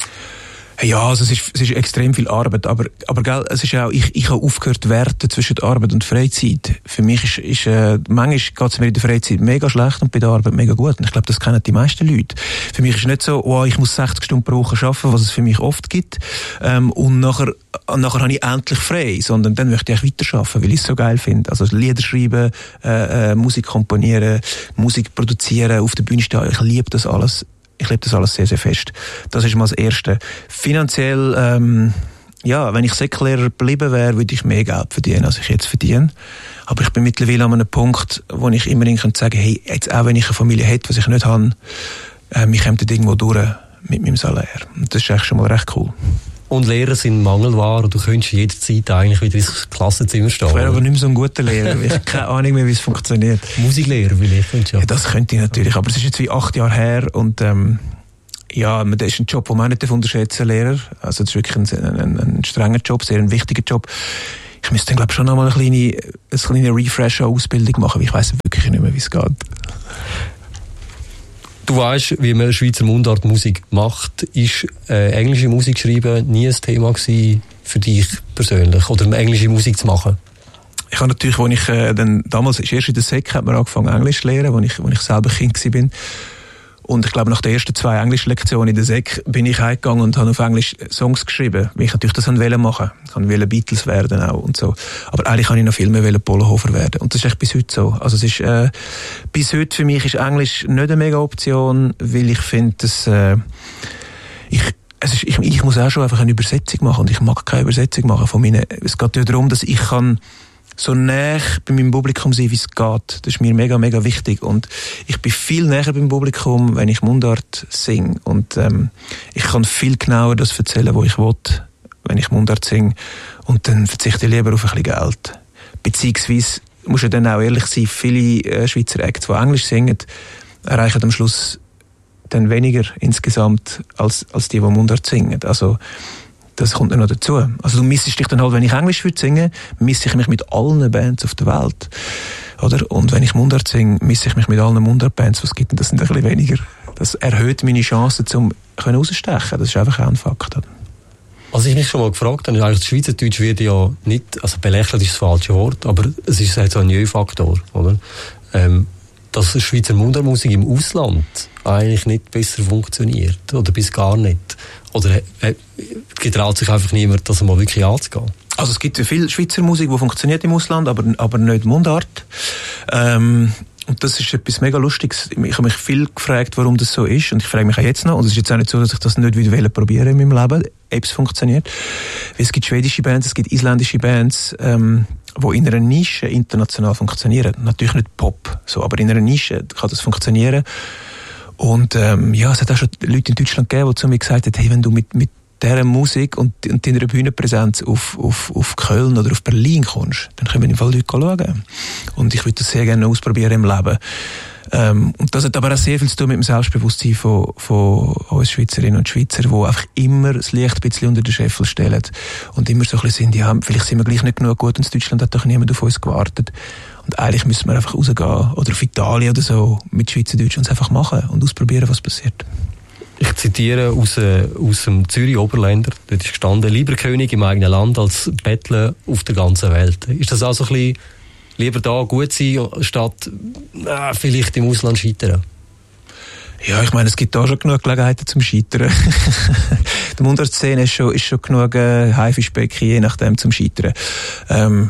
Ja, also es ist, es ist extrem viel Arbeit, aber, aber gell, es ist auch, ich, ich habe aufgehört werten zwischen Arbeit und Freizeit. Für mich ist, ist äh, manchmal geht es mir in der Freizeit mega schlecht und bei der Arbeit mega gut. Und ich glaube, das kennen die meisten Leute. Für mich ist nicht so, oh, ich muss sechzig Stunden pro Woche arbeiten, was es für mich oft gibt, ähm, und nachher, nachher habe ich endlich frei, sondern dann möchte ich weiter arbeiten, weil ich es so geil finde. Also Lieder schreiben, äh, äh, Musik komponieren, Musik produzieren, auf der Bühne stehen, ich liebe das alles. Ich liebe das alles sehr, sehr fest. Das ist mal das Erste. Finanziell, ähm, ja, wenn ich Säcklehrer geblieben wäre, würde ich mehr Geld verdienen, als ich jetzt verdiene. Aber ich bin mittlerweile an einem Punkt, wo ich immerhin sagen kann, hey, jetzt auch wenn ich eine Familie hätte, was ich nicht habe, äh, ich komme da irgendwo durch mit meinem Salär. Und das ist eigentlich schon mal recht cool. Und Lehrer sind Mangelware und du könntest jederzeit eigentlich wieder ins Klassenzimmer stehen. Ich wäre aber nicht mehr so ein guter Lehrer. Ich habe keine Ahnung mehr, wie es funktioniert. Musiklehrer vielleicht? Ja. Ja, das könnte ich natürlich. Aber es ist jetzt wie acht Jahre her und ähm, ja, das ist ein Job, den man auch nicht unterschätzen darf, Lehrer. Also das ist wirklich ein, ein, ein strenger Job, sehr ein wichtiger Job. Ich müsste dann, glaube ich, schon noch mal eine kleine, eine kleine Refresher-Ausbildung machen, weil ich weiss wirklich nicht mehr, wie es geht. Du weißt, wie man Schweizer Mundartmusik macht. Ist äh, englische Musik schreiben nie ein Thema gewesen für dich persönlich? Oder englische Musik zu machen? Ich habe natürlich, als ich äh, dann, damals, erst in der Sek, hat man angefangen Englisch zu lernen, als ich, als ich selber Kind war. Und ich glaube, nach den ersten zwei Englischlektionen in der Sek bin ich heimgegangen und habe auf Englisch Songs geschrieben, weil ich natürlich das wollte machen. Ich wollte Beatles werden auch und so. Aber eigentlich wollte ich noch viel mehr Polohofer werden. Und das ist echt bis heute so. Also es ist, äh, bis heute für mich ist Englisch nicht eine mega Option, weil ich finde, dass, äh, ich, es ist, ich, ich muss auch schon einfach eine Übersetzung machen und ich mag keine Übersetzung machen von meinen, es geht ja darum, dass ich kann so näher bei meinem Publikum sein, wie es geht. Das ist mir mega, mega wichtig. Und ich bin viel näher beim Publikum, wenn ich Mundart singe. Und ähm, ich kann viel genauer das erzählen, was ich will, wenn ich Mundart singe. Und dann verzichte ich lieber auf ein bisschen Geld. Beziehungsweise, muss ich dann auch ehrlich sein, viele äh, Schweizer Acts, die Englisch singen, erreichen am Schluss dann weniger insgesamt, als, als die, die Mundart singen. Also, das kommt dann noch dazu. Also du missest dich dann halt, wenn ich Englisch würde singen, misse ich mich mit allen Bands auf der Welt. Oder? Und wenn ich Mundart singe, misse ich mich mit allen Mundart-Bands. Was gibt denn das? Sind ein bisschen weniger. Das erhöht meine Chancen, um rauszustechen. Das ist einfach ein Fakt. Was ich mich schon mal gefragt habe, ist eigentlich, das Schweizerdeutsch wird ja nicht, also belächelt ist das falsche Wort, aber es ist halt so ein Jö-Faktor, oder? Ähm, dass Schweizer Mundartmusik im Ausland eigentlich nicht besser funktioniert. Oder bis gar nicht. Oder äh, getraut sich einfach niemand, das mal wirklich anzugehen? Also es gibt viel Schweizer Musik, die funktioniert im Ausland, aber, aber nicht Mundart. Ähm, und das ist etwas mega Lustiges. Ich habe mich viel gefragt, warum das so ist. Und ich frage mich auch jetzt noch. Und es ist jetzt auch nicht so, dass ich das nicht wieder probieren in meinem Leben, ob es funktioniert. Weil es gibt schwedische Bands, es gibt isländische Bands, ähm, die in einer Nische international funktionieren. Natürlich nicht Pop, so, aber in einer Nische kann das funktionieren. Und ähm, ja, es hat auch schon Leute in Deutschland gegeben, die zu mir gesagt haben, hey, wenn du mit, mit dieser Musik und, und deiner Bühnenpräsenz auf, auf, auf Köln oder auf Berlin kommst, dann können wir im Fall Leute schauen. Und ich würde das sehr gerne ausprobieren im Leben. Ähm, und das hat aber auch sehr viel zu tun mit dem Selbstbewusstsein von, von uns Schweizerinnen und Schweizer, die einfach immer das Licht ein bisschen unter den Scheffel stellen und immer so ein bisschen sind, ja, vielleicht sind wir gleich nicht genug gut und in Deutschland hat doch niemand auf uns gewartet. Und eigentlich müssen wir einfach rausgehen oder auf Italien oder so mit Schweizerdeutsch und es einfach machen und ausprobieren, was passiert. Ich zitiere aus, äh, aus dem Zürich-Oberländer, dort ist gestanden, lieber König im eigenen Land als Bettler auf der ganzen Welt. Ist das also ein bisschen lieber da gut sein, statt äh, vielleicht im Ausland scheitern? Ja, ich meine, es gibt da schon genug Gelegenheiten zum Scheitern. Die Mundartszene ist schon, ist schon genug äh, Haifischbecken, je nachdem, zum Scheitern. Ähm,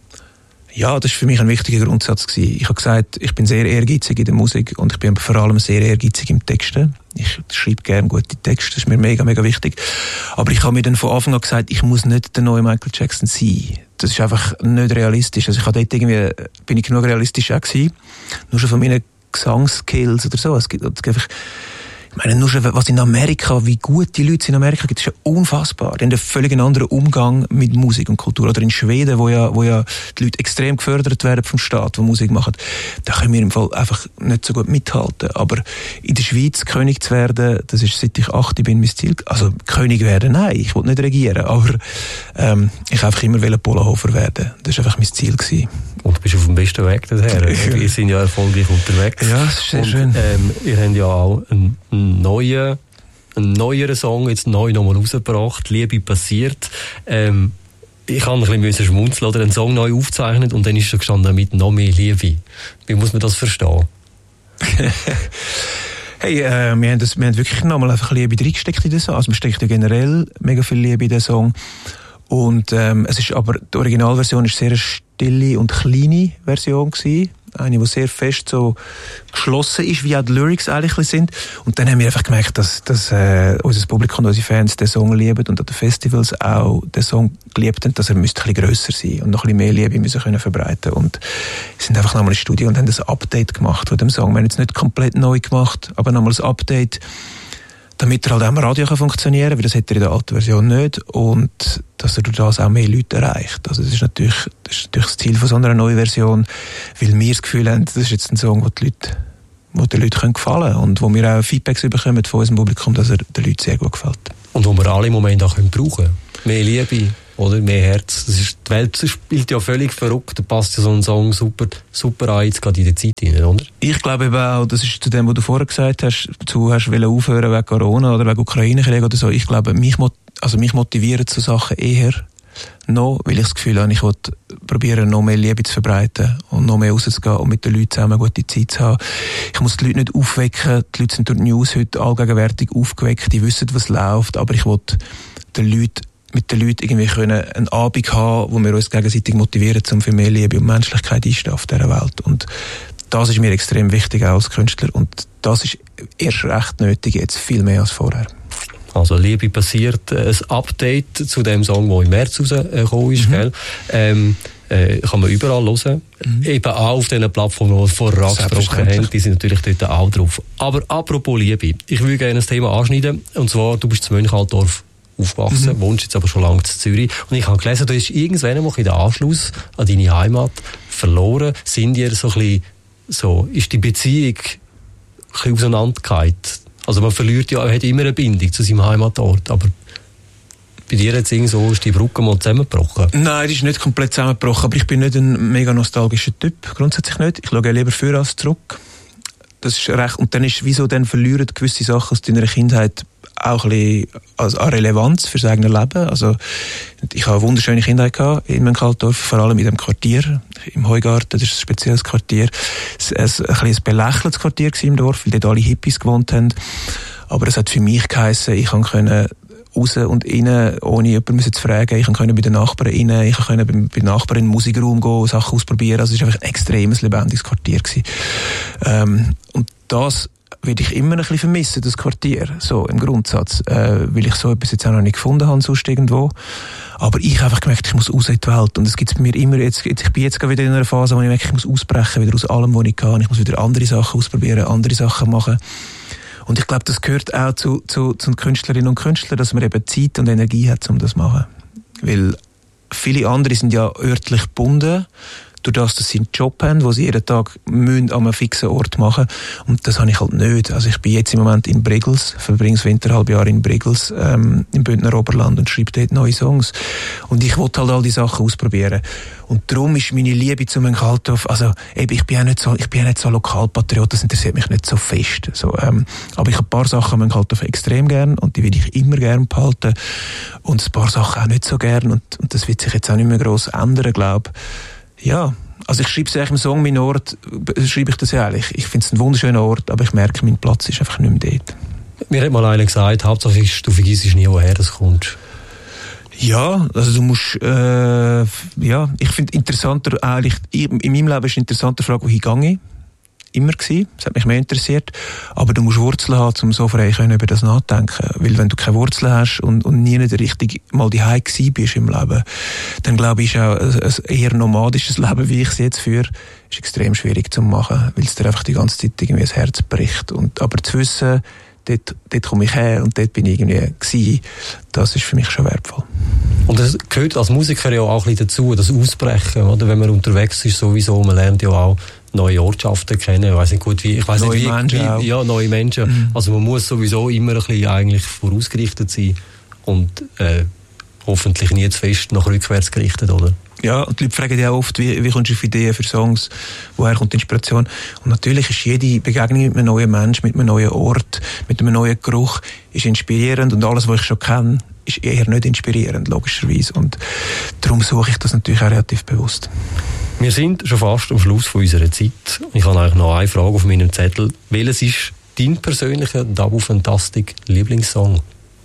Ja, das war für mich ein wichtiger Grundsatz gewesen. Ich habe gesagt, ich bin sehr ehrgeizig in der Musik und ich bin vor allem sehr ehrgeizig im Texten. Ich schreibe gerne gute Texte, das ist mir mega, mega wichtig. Aber ich habe mir dann von Anfang an gesagt, ich muss nicht der neue Michael Jackson sein. Das ist einfach nicht realistisch. Also ich habe dort irgendwie, bin ich genug realistisch auch gewesen. Nur schon von meinen Gesangskills oder so. Es gibt, es gibt einfach, ich meine, nur schon, was in Amerika, wie gut die Leute in Amerika gibt, ist ja unfassbar. Die haben einen völlig anderen Umgang mit Musik und Kultur. Oder in Schweden, wo ja, wo ja die Leute extrem gefördert werden vom Staat, die Musik machen. Da können wir im Fall einfach nicht so gut mithalten. Aber in der Schweiz König zu werden, das ist, seit ich acht bin, mein Ziel. Also, König werden, nein, ich will nicht regieren. Aber, ähm, ich wollte einfach immer Polohofer werden. Das war einfach mein Ziel gewesen. Und du bist auf dem besten Weg dorthin. Wir sind ja erfolgreich unterwegs. Ja, das ist sehr und, schön. Ähm, ihr habt ja auch einen, einen neuen, einen neueren Song jetzt neu nochmal rausgebracht. Liebe passiert. Ähm, ich habe ein bisschen schmunzeln oder einen Song neu aufzeichnet und dann ist da gestanden mit noch mehr Liebe. Wie muss man das verstehen? Hey, äh, wir haben das, wir haben wirklich nochmal einfach Liebe reingesteckt in den Song. Also man steckt ja generell mega viel Liebe in den Song. Und ähm, es ist aber, die Originalversion ist sehr eine stille und kleine Version gewesen. Eine, die sehr fest so geschlossen ist, wie auch die Lyrics eigentlich sind. Und dann haben wir einfach gemerkt, dass, dass äh, unser Publikum und unsere Fans den Song lieben und an den Festivals auch den Song geliebt haben, dass er müsste ein bisschen grösser sein und noch ein bisschen mehr Liebe müssen können verbreiten. Und wir sind einfach nochmal ins Studio und haben ein Update gemacht von dem Song. Wir haben jetzt nicht komplett neu gemacht, aber nochmal ein Update, damit er halt auch im Radio kann funktionieren kann, weil das hätte er in der alten Version nicht, und dass er durch das auch mehr Leute erreicht. Also das ist natürlich das, ist natürlich das Ziel von so einer neuen Version, weil wir das Gefühl haben, das ist jetzt ein Song, wo die Leute, wo den Leuten gefallen können und wo wir auch Feedbacks bekommen von unserem Publikum, dass er den Leuten sehr gut gefällt. Und wo wir alle im Moment auch brauchen können. Mehr Liebe, oder? Mehr Herz. Das ist, die Welt spielt ja völlig verrückt. Da passt ja so ein Song super, super an, jetzt gerade in der Zeit rein, oder? Ich glaube eben auch, das ist zu dem, was du vorher gesagt hast, du hast wollen aufhören wegen Corona oder wegen Ukraine-Krieg oder so. Ich glaube, mich, also mich motivieren so Sachen eher noch, weil ich das Gefühl habe, ich will probieren, noch mehr Liebe zu verbreiten und noch mehr rauszugehen und mit den Leuten zusammen eine gute Zeit zu haben. Ich muss die Leute nicht aufwecken. Die Leute sind durch die News heute allgegenwärtig aufgeweckt. Die wissen, was läuft. Aber ich will den Leuten, mit den Leuten irgendwie können einen Abend haben, wo wir uns gegenseitig motivieren, um für mehr Liebe und Menschlichkeit einzustehen auf dieser Welt. Und das ist mir extrem wichtig, auch als Künstler. Und das ist erst recht nötig, jetzt viel mehr als vorher. Also Liebe passiert, ein Update zu dem Song, der im März rausgekommen ist, mhm. gell? Ähm, äh, kann man überall hören. Mhm. Eben auch auf diesen Plattformen, die wir vorher angesprochen haben, die sind natürlich dort auch drauf. Aber apropos Liebe, ich würde gerne ein Thema anschneiden, und zwar, du bist in Mönchaldorf aufgewachsen, mhm. wohnst jetzt aber schon lange in Zürich, und ich habe gelesen, du hast irgendwann mal in den Anschluss an deine Heimat verloren. Sind ihr so ein bisschen, so, ist die Beziehung ein bisschen auseinandergegangen? Also man verliert ja, hat immer eine Bindung zu seinem Heimatort, aber bei dir jetzt so ist die Brücke mal zusammengebrochen? Nein, die ist nicht komplett zusammengebrochen, aber ich bin nicht ein mega nostalgischer Typ, grundsätzlich nicht. Ich schaue lieber für als zurück. Das ist recht, und dann ist, wieso dann verlieren gewisse Sachen aus deiner Kindheit auch ein bisschen also an Relevanz für das eigene Leben. Also ich habe eine wunderschöne Kindheit gehabt in Mönchaldorf, vor allem in dem Quartier, im Heugarten, das ist ein spezielles Quartier. Es war ein, ein, ein belächeltes Quartier im Dorf, weil dort alle Hippies gewohnt haben. Aber es hat für mich geheissen, ich konnte raus und rein, ohne jemanden zu fragen. Ich konnte bei den Nachbarn rein, ich konnte bei den Nachbarn in den Musikraum gehen, Sachen ausprobieren. Also es war einfach ein extremes, lebendiges Quartier gewesen. Ähm, und das würde ich immer ein bisschen vermissen, das Quartier, so im Grundsatz, äh, weil ich so etwas jetzt auch noch nicht gefunden habe, sonst irgendwo. Aber ich habe einfach gemerkt, ich muss raus in die Welt. Und es gibt bei mir immer, jetzt, ich bin jetzt gerade wieder in einer Phase, wo ich merke, ich muss ausbrechen, wieder aus allem, was ich kann. Ich muss wieder andere Sachen ausprobieren, andere Sachen machen. Und ich glaube, das gehört auch zu, zu, zu den Künstlerinnen und Künstlern, dass man eben Zeit und Energie hat, um das zu machen. Weil viele andere sind ja örtlich gebunden, durch das, dass sie einen Job haben, wo sie jeden Tag müssen an einem fixen Ort machen. Und das habe ich halt nicht. Also ich bin jetzt im Moment in Brigels, verbringe das Winterhalbjahr in Brigels, ähm, im Bündner Oberland, und schreibe dort neue Songs. Und ich wollte halt all die Sachen ausprobieren. Und darum ist meine Liebe zu Mönchaldorf, also eben, ich bin ja nicht so, ich bin ja nicht so Lokalpatriot, das interessiert mich nicht so fest. So, ähm, aber ich habe ein paar Sachen an Mönchaldorf extrem gern, und die will ich immer gern behalten. Und ein paar Sachen auch nicht so gern, und, und das wird sich jetzt auch nicht mehr gross ändern, glaube ich. Ja, also ich schreibe es eigentlich im Song, mein Ort, schreibe ich das ja eigentlich. Ich finde es ein wunderschöner Ort, aber ich merke, mein Platz ist einfach nicht mehr dort. Mir hat mal einer gesagt, Hauptsache ist, du vergisst nie, woher das kommt. Ja, also du musst, äh, ja, ich finde interessanter eigentlich, in meinem Leben ist eine interessante Frage, wohin gehe ich? Immer gewesen. Das hat mich mehr interessiert. Aber du musst Wurzeln haben, um so frei können über das nachdenken. Weil wenn du keine Wurzeln hast und, und nie nicht richtig mal daheim gewesen bist im Leben, dann glaube ich, ist auch ein, ein eher nomadisches Leben, wie ich es jetzt führe, ist extrem schwierig zu machen, weil es dir einfach die ganze Zeit irgendwie das Herz bricht. Und, aber zu wissen, dort, dort komme ich her und dort bin ich irgendwie gewesen, das ist für mich schon wertvoll. Und das gehört als Musiker ja auch ein bisschen dazu, das Ausbrechen, oder? Wenn man unterwegs ist sowieso, man lernt ja auch neue Ortschaften kennen, ich weiss nicht gut wie, ich weiss neue nicht wie, Menschen wie auch. Ja, neue Menschen. Mhm. Also man muss sowieso immer ein bisschen eigentlich vorausgerichtet sein und äh, hoffentlich nie zu fest nach rückwärts gerichtet, oder? Ja, und die Leute fragen ja auch oft, wie, wie kommst du auf Ideen für Songs, woher kommt die Inspiration? Und natürlich ist jede Begegnung mit einem neuen Menschen, mit einem neuen Ort, mit einem neuen Geruch, ist inspirierend, und alles, was ich schon kenne, ist eher nicht inspirierend, logischerweise. Und darum suche ich das natürlich auch relativ bewusst. Wir sind schon fast am Schluss von unserer Zeit. Ich habe eigentlich noch eine Frage auf meinem Zettel. Welches ist dein persönlicher Dabu Fantastic Lieblingssong?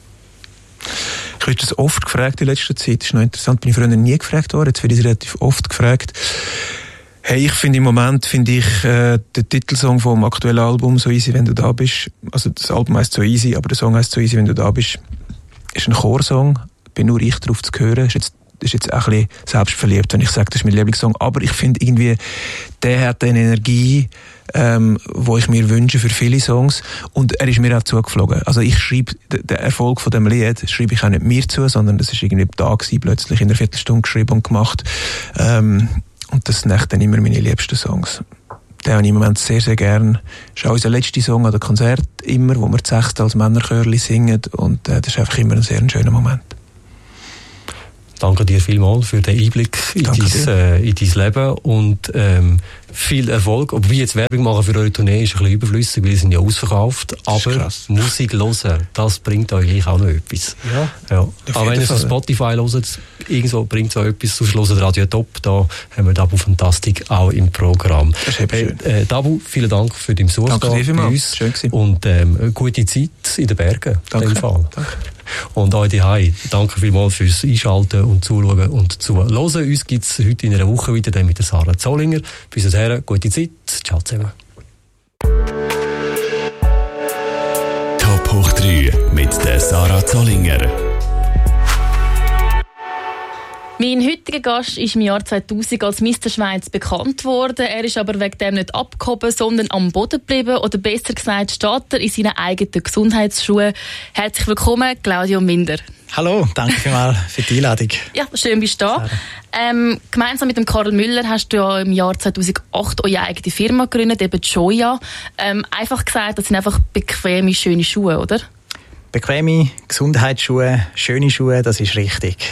Ich werde das oft gefragt in letzter Zeit. Das ist noch interessant. Bin ich früher nie gefragt worden. Jetzt werde ich relativ oft gefragt. Hey, ich finde im Moment, finde ich, äh, den Titelsong vom aktuellen Album «So easy, wenn du da bist», also das Album heisst «So easy», aber der Song heisst «So easy, wenn du da bist», ist ein Chorsong. Bin nur ich drauf zu hören. Ist jetzt ist jetzt auch ein bisschen selbstverliebt, wenn ich sage, das ist mein Lieblingssong. Aber ich finde irgendwie, der hat eine Energie, ähm, wo ich mir wünsche für viele Songs. Und er ist mir auch zugeflogen. Also ich schreibe, den Erfolg von dem Lied schreibe ich auch nicht mir zu, sondern das ist irgendwie da gewesen, plötzlich in einer Viertelstunde geschrieben und gemacht. Ähm, und das sind echt dann immer meine liebsten Songs. Den habe ich im Moment sehr, sehr gern. Das ist auch unser letzter Song an dem Konzert, immer, wo wir zu sechst als Männerchörli singen. Und äh, das ist einfach immer ein sehr schöner Moment. Danke dir vielmals für den Einblick in dein, äh, in dein Leben und ähm, viel Erfolg. Ob wir jetzt Werbung machen für eure Tournee, ist ein bisschen überflüssig, weil wir sind ja ausverkauft. Aber Musik hören, das bringt euch eigentlich auch noch etwas. Ja. Ja. Aber wenn ihr auf Spotify hört, irgendwo bringt es auch etwas. Sonst hört Radio Top, da haben wir Dabu Fantastik auch im Programm. Das ist hey, äh, Dabu, vielen Dank für deinen Besuch Danke dir bei uns. Schön gewesen. Und ähm, gute Zeit in den Bergen. Danke. In dem Fall. Danke. Und euch daheim, danke vielmals fürs Einschalten und Zuschauen und Zuhören. Uns gibt es heute in einer Woche wieder dann mit der Sarah Zollinger. Bis dahin, gute Zeit. Ciao zusammen. Top hoch drei mit der Sarah Zollinger. Mein heutiger Gast ist im Jahr zweitausend als Mister Schweiz bekannt worden. Er ist aber wegen dem nicht abgehoben, sondern am Boden geblieben. Oder besser gesagt, steht er in seinen eigenen Gesundheitsschuhen. Herzlich willkommen, Claudio Minder. Hallo, danke vielmals für die Einladung. Ja, schön bist du da. Ähm, gemeinsam mit dem Karl Müller hast du ja im Jahr zweitausendacht eure eigene Firma gegründet, eben Joya. Ähm, einfach gesagt, das sind einfach bequeme, schöne Schuhe, oder? Bequeme Gesundheitsschuhe, schöne Schuhe, das ist richtig.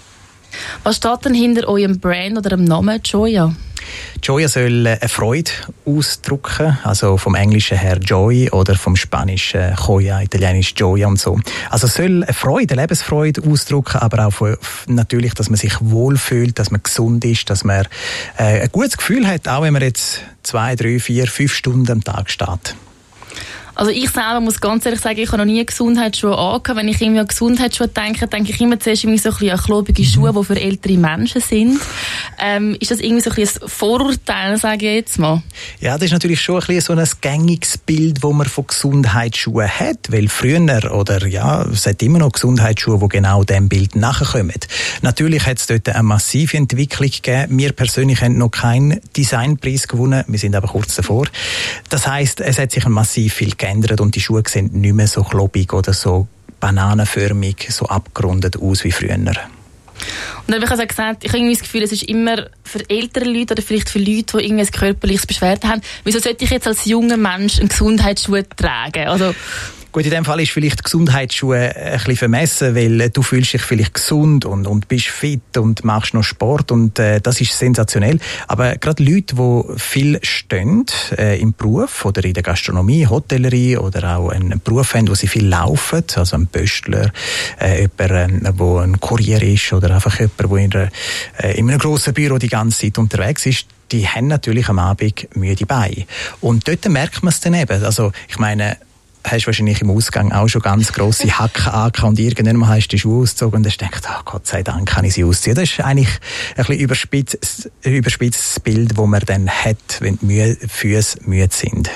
Was steht denn hinter eurem Brand oder dem Namen Joya? Joya soll eine Freude ausdrücken, also vom Englischen her Joy oder vom Spanischen Joya, Italienisch Gioia und so. Also es soll eine Freude, eine Lebensfreude ausdrücken, aber auch natürlich, dass man sich wohlfühlt, dass man gesund ist, dass man äh, ein gutes Gefühl hat, auch wenn man jetzt zwei, drei, vier, fünf Stunden am Tag steht. Also ich selber muss ganz ehrlich sagen, ich habe noch nie Gesundheitsschuhe angehabt. Wenn ich irgendwie an Gesundheitsschuhe denke, denke ich immer zuerst irgendwie so ein bisschen an klobige Schuhe, die für ältere Menschen sind. Ähm, ist das irgendwie so ein bisschen ein Vorurteil, sage ich jetzt mal? Ja, das ist natürlich schon ein bisschen so ein gängiges Bild, das man von Gesundheitsschuhen hat. Weil früher, oder ja, es hat immer noch Gesundheitsschuhe, die genau diesem Bild nachkommen. Natürlich hat es dort eine massive Entwicklung gegeben. Wir persönlich haben noch keinen Designpreis gewonnen. Wir sind aber kurz davor. Das heisst, es hat sich massiv viel geändert. Und die Schuhe sehen nicht mehr so klobig oder so bananenförmig, so abgerundet aus wie früher. Und dann habe ich also gesagt, ich habe irgendwie das Gefühl, es ist immer für ältere Leute oder vielleicht für Leute, die irgendwie ein körperliches Beschwerden haben. Wieso sollte ich jetzt als junger Mensch einen Gesundheitsschuh tragen? Also Gut, in dem Fall ist vielleicht Gesundheitsschuhe ein bisschen vermessen, weil du fühlst dich vielleicht gesund und, und bist fit und machst noch Sport und äh, das ist sensationell. Aber gerade Leute, die viel stehen äh, im Beruf oder in der Gastronomie, Hotellerie oder auch einen Beruf haben, wo sie viel laufen, also ein Pöstler, äh, jemand, äh, wo ein Kurier ist oder einfach jemand, der in, einer, äh, in einem grossen Büro die ganze Zeit unterwegs ist, die haben natürlich am Abend müde Beine. Und dort merkt man es dann eben. Also ich meine, hast wahrscheinlich im Ausgang auch schon ganz grosse Hacken angehabt und irgendwann hast du die Schuhe ausgezogen und hast gedacht, oh Gott sei Dank kann ich sie ausziehen. Das ist eigentlich ein bisschen überspitztes, überspitztes Bild, das man dann hat, wenn die Füße müde sind.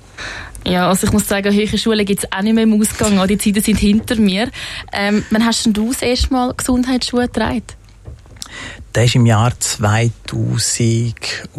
Ja, also ich muss sagen, höhere Schulen gibt es auch nicht mehr im Ausgang. Auch die Zeiten sind hinter mir. Ähm, wann hast denn du das erste Mal Gesundheitsschuhe getragen? Das war im Jahr zweitausendeins,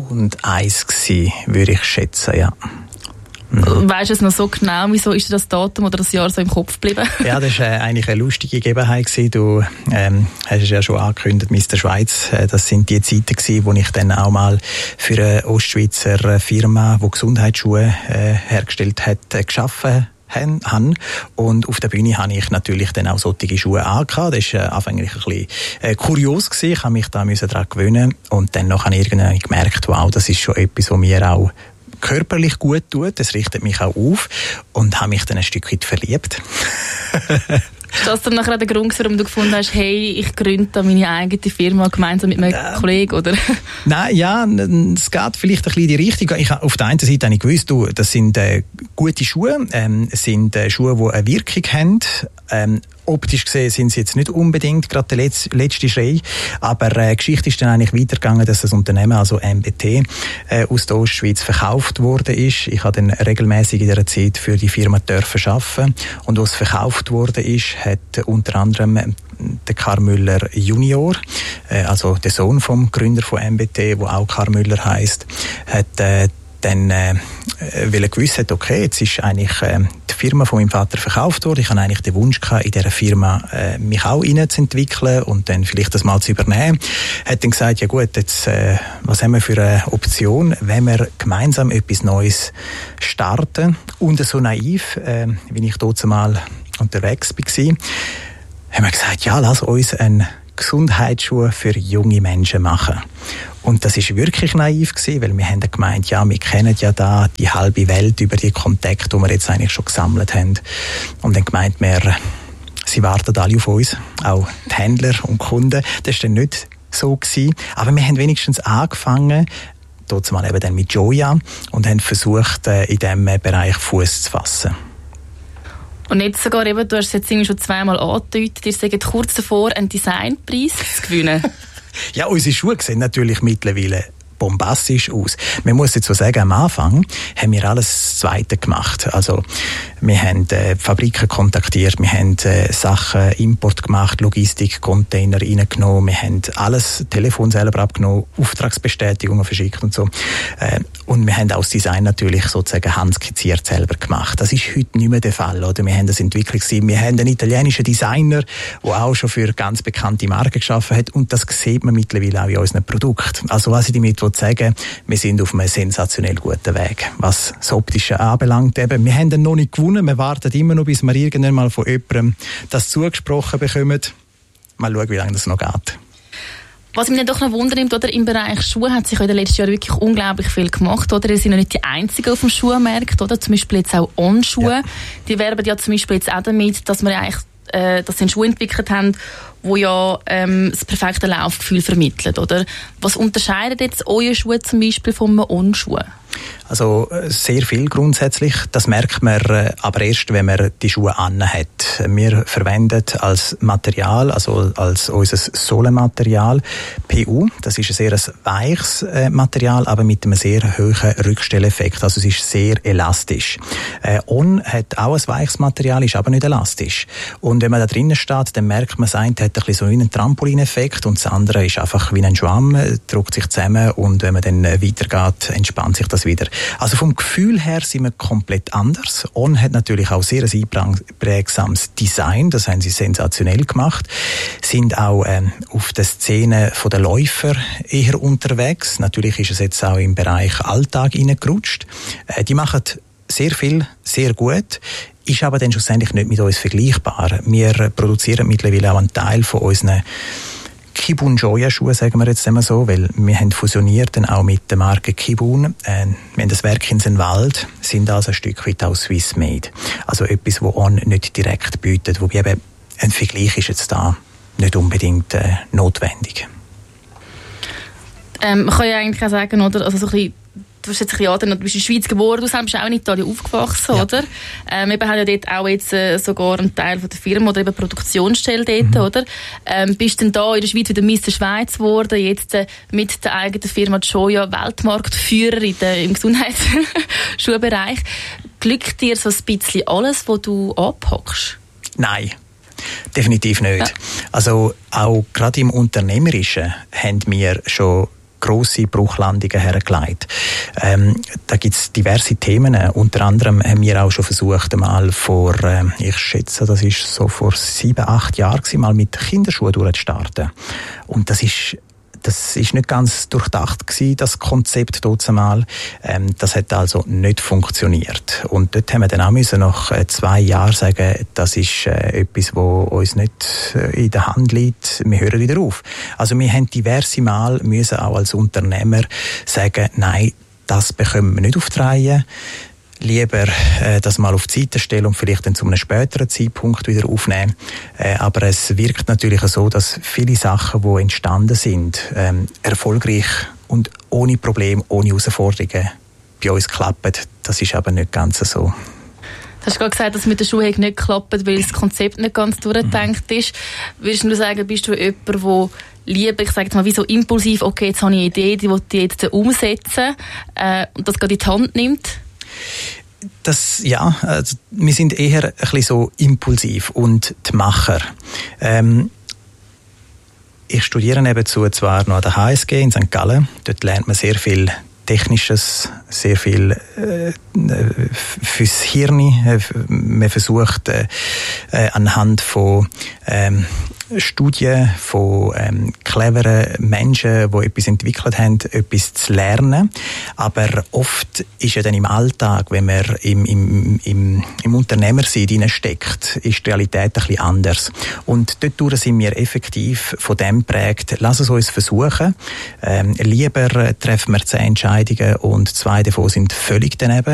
würde ich schätzen, ja. Mhm. Weißt du es noch so genau, wieso ist dir das Datum oder das Jahr so im Kopf geblieben? Ja, das war äh, eigentlich eine lustige Gegebenheit. Du ähm, hast es ja schon angekündigt, Mister Schweiz. Äh, das sind die Zeiten gewesen, wo ich dann auch mal für eine Ostschweizer Firma, die Gesundheitsschuhe äh, hergestellt hat, äh, geschaffen habe. Und auf der Bühne habe ich natürlich dann auch solche Schuhe angehabt. Das war äh, anfänglich ein bisschen äh, kurios gewesen. Ich habe mich da daran gewöhnen. Und dann habe ich irgendwann gemerkt, wow, das ist schon etwas, was mir auch körperlich gut tut, das richtet mich auch auf und habe mich dann ein Stück weit verliebt. Ist das dann nachher der Grund, warum du gefunden hast, hey, ich gründe da meine eigene Firma gemeinsam mit meinem äh, Kollegen, oder? Nein, ja, es geht vielleicht ein bisschen in die Richtung. Ich, auf der einen Seite habe ich gewusst, du, das sind äh, gute Schuhe, ähm, sind äh, Schuhe, die eine Wirkung haben. Ähm, Optisch gesehen sind sie jetzt nicht unbedingt gerade der letzte, letzte Schrei, aber äh, die Geschichte ist dann eigentlich weitergegangen, dass das Unternehmen, also M B T, äh, aus der Ostschweiz verkauft worden ist. Ich habe dann regelmäßig in dieser Zeit für die Firma dürfen arbeiten und was verkauft worden ist, hat unter anderem der Karl Müller Junior, äh, also der Sohn vom Gründer von M B T, wo auch Karl Müller heisst, hat äh, dann, äh, weil er gewusst hat, okay, jetzt ist eigentlich äh, die Firma von meinem Vater verkauft worden. Ich hatte eigentlich den Wunsch gehabt, in dieser Firma äh, mich auch reinzuentwickeln und dann vielleicht das mal zu übernehmen. Hat dann gesagt, ja gut, jetzt, äh, was haben wir für eine Option, wenn wir gemeinsam etwas Neues starten? Und so naiv, äh, wie ich dort mal unterwegs war, haben wir gesagt, ja, lass uns einen Gesundheitsschuh für junge Menschen machen. Und das ist wirklich naiv gewesen, weil wir haben gemeint, ja, wir kennen ja da die halbe Welt über die Kontakte, die wir jetzt eigentlich schon gesammelt haben. Und dann gemeint wir, sie warten alle auf uns, auch die Händler und Kunden. Das war dann nicht so gewesen. Aber wir haben wenigstens angefangen, dort mal eben dann mit Joya, und haben versucht, in diesem Bereich Fuß zu fassen. Und jetzt sogar eben, du hast es jetzt irgendwie schon zweimal angedeutet, ihr seid kurz davor, einen Designpreis zu gewinnen. Ja, unsere Schuhe sehen natürlich mittlerweile bombastisch aus. Man muss jetzt so sagen, am Anfang haben wir alles das Zweite gemacht. Also wir haben äh, Fabriken kontaktiert, wir haben äh, Sachen Import gemacht, Logistik, Container reingenommen, wir haben alles, Telefon selber abgenommen, Auftragsbestätigungen verschickt und so. Äh, und wir haben auch das Design natürlich sozusagen handskizziert selber gemacht. Das ist heute nicht mehr der Fall, oder? Wir haben das Entwicklungsteam, wir haben einen italienischen Designer, der auch schon für ganz bekannte Marken geschaffen hat, und das sieht man mittlerweile auch in unseren Produkten. Also was ich damit sagen, wir sind auf einem sensationell guten Weg, was das Optische anbelangt. Eben, wir haben ihn noch nicht gewonnen, wir warten immer noch, bis wir irgendwann mal von jemandem das zugesprochen bekommen. Mal schauen, wie lange das noch geht. Was mich dann doch noch wundert, oder, im Bereich Schuhe hat sich in den letzten Jahren wirklich unglaublich viel gemacht. Oder? Ihr seid ja nicht die Einzigen auf dem Schuhmarkt. Oder? Zum Beispiel jetzt auch On-Schuhe. Ja. Die werben ja zum Beispiel jetzt auch damit, dass wir eigentlich äh, dass sie einen Schuh entwickelt haben, wo ja ähm, das perfekte Laufgefühl vermittelt, oder? Was unterscheidet jetzt eure Schuhe zum Beispiel von einem On-Schuh? Also sehr viel grundsätzlich. Das merkt man aber erst, wenn man die Schuhe anhat. Wir verwenden als Material, also als unser Sohlenmaterial, P U. Das ist ein sehr weiches Material, aber mit einem sehr hohen Rückstelleffekt. Also es ist sehr elastisch. On hat auch ein weiches Material, ist aber nicht elastisch. Und wenn man da drinnen steht, dann merkt man, das eine hat ein bisschen so einen Trampolineffekt und das andere ist einfach wie ein Schwamm, drückt sich zusammen, und wenn man dann weitergeht, entspannt sich das wieder. Also vom Gefühl her sind wir komplett anders. On hat natürlich auch sehr ein einprägsames Design, das haben sie sensationell gemacht, sind auch ähm, auf der Szene von der Läufer eher unterwegs. Natürlich ist es jetzt auch im Bereich Alltag reingerutscht. Äh, die machen sehr viel, sehr gut, ist aber dann schlussendlich nicht mit uns vergleichbar. Wir produzieren mittlerweile auch einen Teil von unseren Kibun Joya Schuhe, sagen wir jetzt einmal so, weil wir haben fusioniert dann auch mit der Marke Kibun. Äh, wir haben das Werk in Senwald, sind also ein Stück weit auch Swiss made. Also etwas, wo On nicht direkt bietet, wobei eben ein Vergleich ist jetzt da nicht unbedingt äh, notwendig. Ähm, man kann ja eigentlich auch sagen, oder, also so ein bisschen, du bist jetzt ein bisschen, du bist in der Schweiz geboren, du bist auch in Italien aufgewachsen, ja. Oder? Ähm, wir haben ja dort auch jetzt äh, sogar einen Teil von der Firma oder eben Produktionsstelle dort, mhm. Oder? Ähm, bist dann da in der Schweiz wieder Mister Schweiz geworden, jetzt äh, mit der eigenen Firma Joya Weltmarktführer in der, im Gesundheitsschuhbereich. Glückt dir so ein bisschen alles, was du anpackst? Nein. Definitiv nicht. Ja. Also auch gerade im Unternehmerischen haben wir schon grosse Bruchlandungen hergelegt. Ähm, da gibt es diverse Themen. Unter anderem haben wir auch schon versucht, einmal vor, äh, ich schätze, das ist so vor sieben, acht Jahren, mal mit Kinderschuhen durchzustarten. Und das ist Das ist nicht ganz durchdacht gewesen, das Konzept dort mal. Ähm, das hat also nicht funktioniert. Und dort haben wir dann auch müssen nach äh, zwei Jahren sagen, das ist äh, etwas, wo uns nicht äh, in der Hand liegt. Wir hören wieder auf. Also wir haben diverse Mal müssen auch als Unternehmer sagen, nein, das bekommen wir nicht auf die Reihe. Lieber äh, das mal auf die Seite stellen und vielleicht dann zu einem späteren Zeitpunkt wieder aufnehmen. Äh, aber es wirkt natürlich so, dass viele Sachen, die entstanden sind, ähm, erfolgreich und ohne Probleme, ohne Herausforderungen bei uns klappen. Das ist aber nicht ganz so. Du hast gerade gesagt, dass mit der Schuhe nicht klappt, weil das Konzept nicht ganz durchgedacht ist. Würdest du sagen, bist du jemand, der lieber, ich sage jetzt mal, wie so impulsiv, okay, jetzt habe ich eine Idee, die will ich jetzt umsetzen, äh, und das gerade in die Hand nimmt? Das, ja, also wir sind eher ein bisschen so impulsiv und die Macher. Ähm, Ich studiere nebenzu zwar noch an der H S G in Sankt Gallen. Dort lernt man sehr viel Technisches, sehr viel äh, fürs Hirn. Man versucht äh, anhand von ähm, Studien von ähm, cleveren Menschen, die etwas entwickelt haben, etwas zu lernen. Aber oft ist ja dann im Alltag, wenn man im, im, im, im Unternehmersein steckt, ist die Realität ein bisschen anders. Und dort sind wir effektiv von dem geprägt, lass es uns versuchen. Ähm, lieber treffen wir zehn Entscheidungen und zwei davon sind völlig daneben,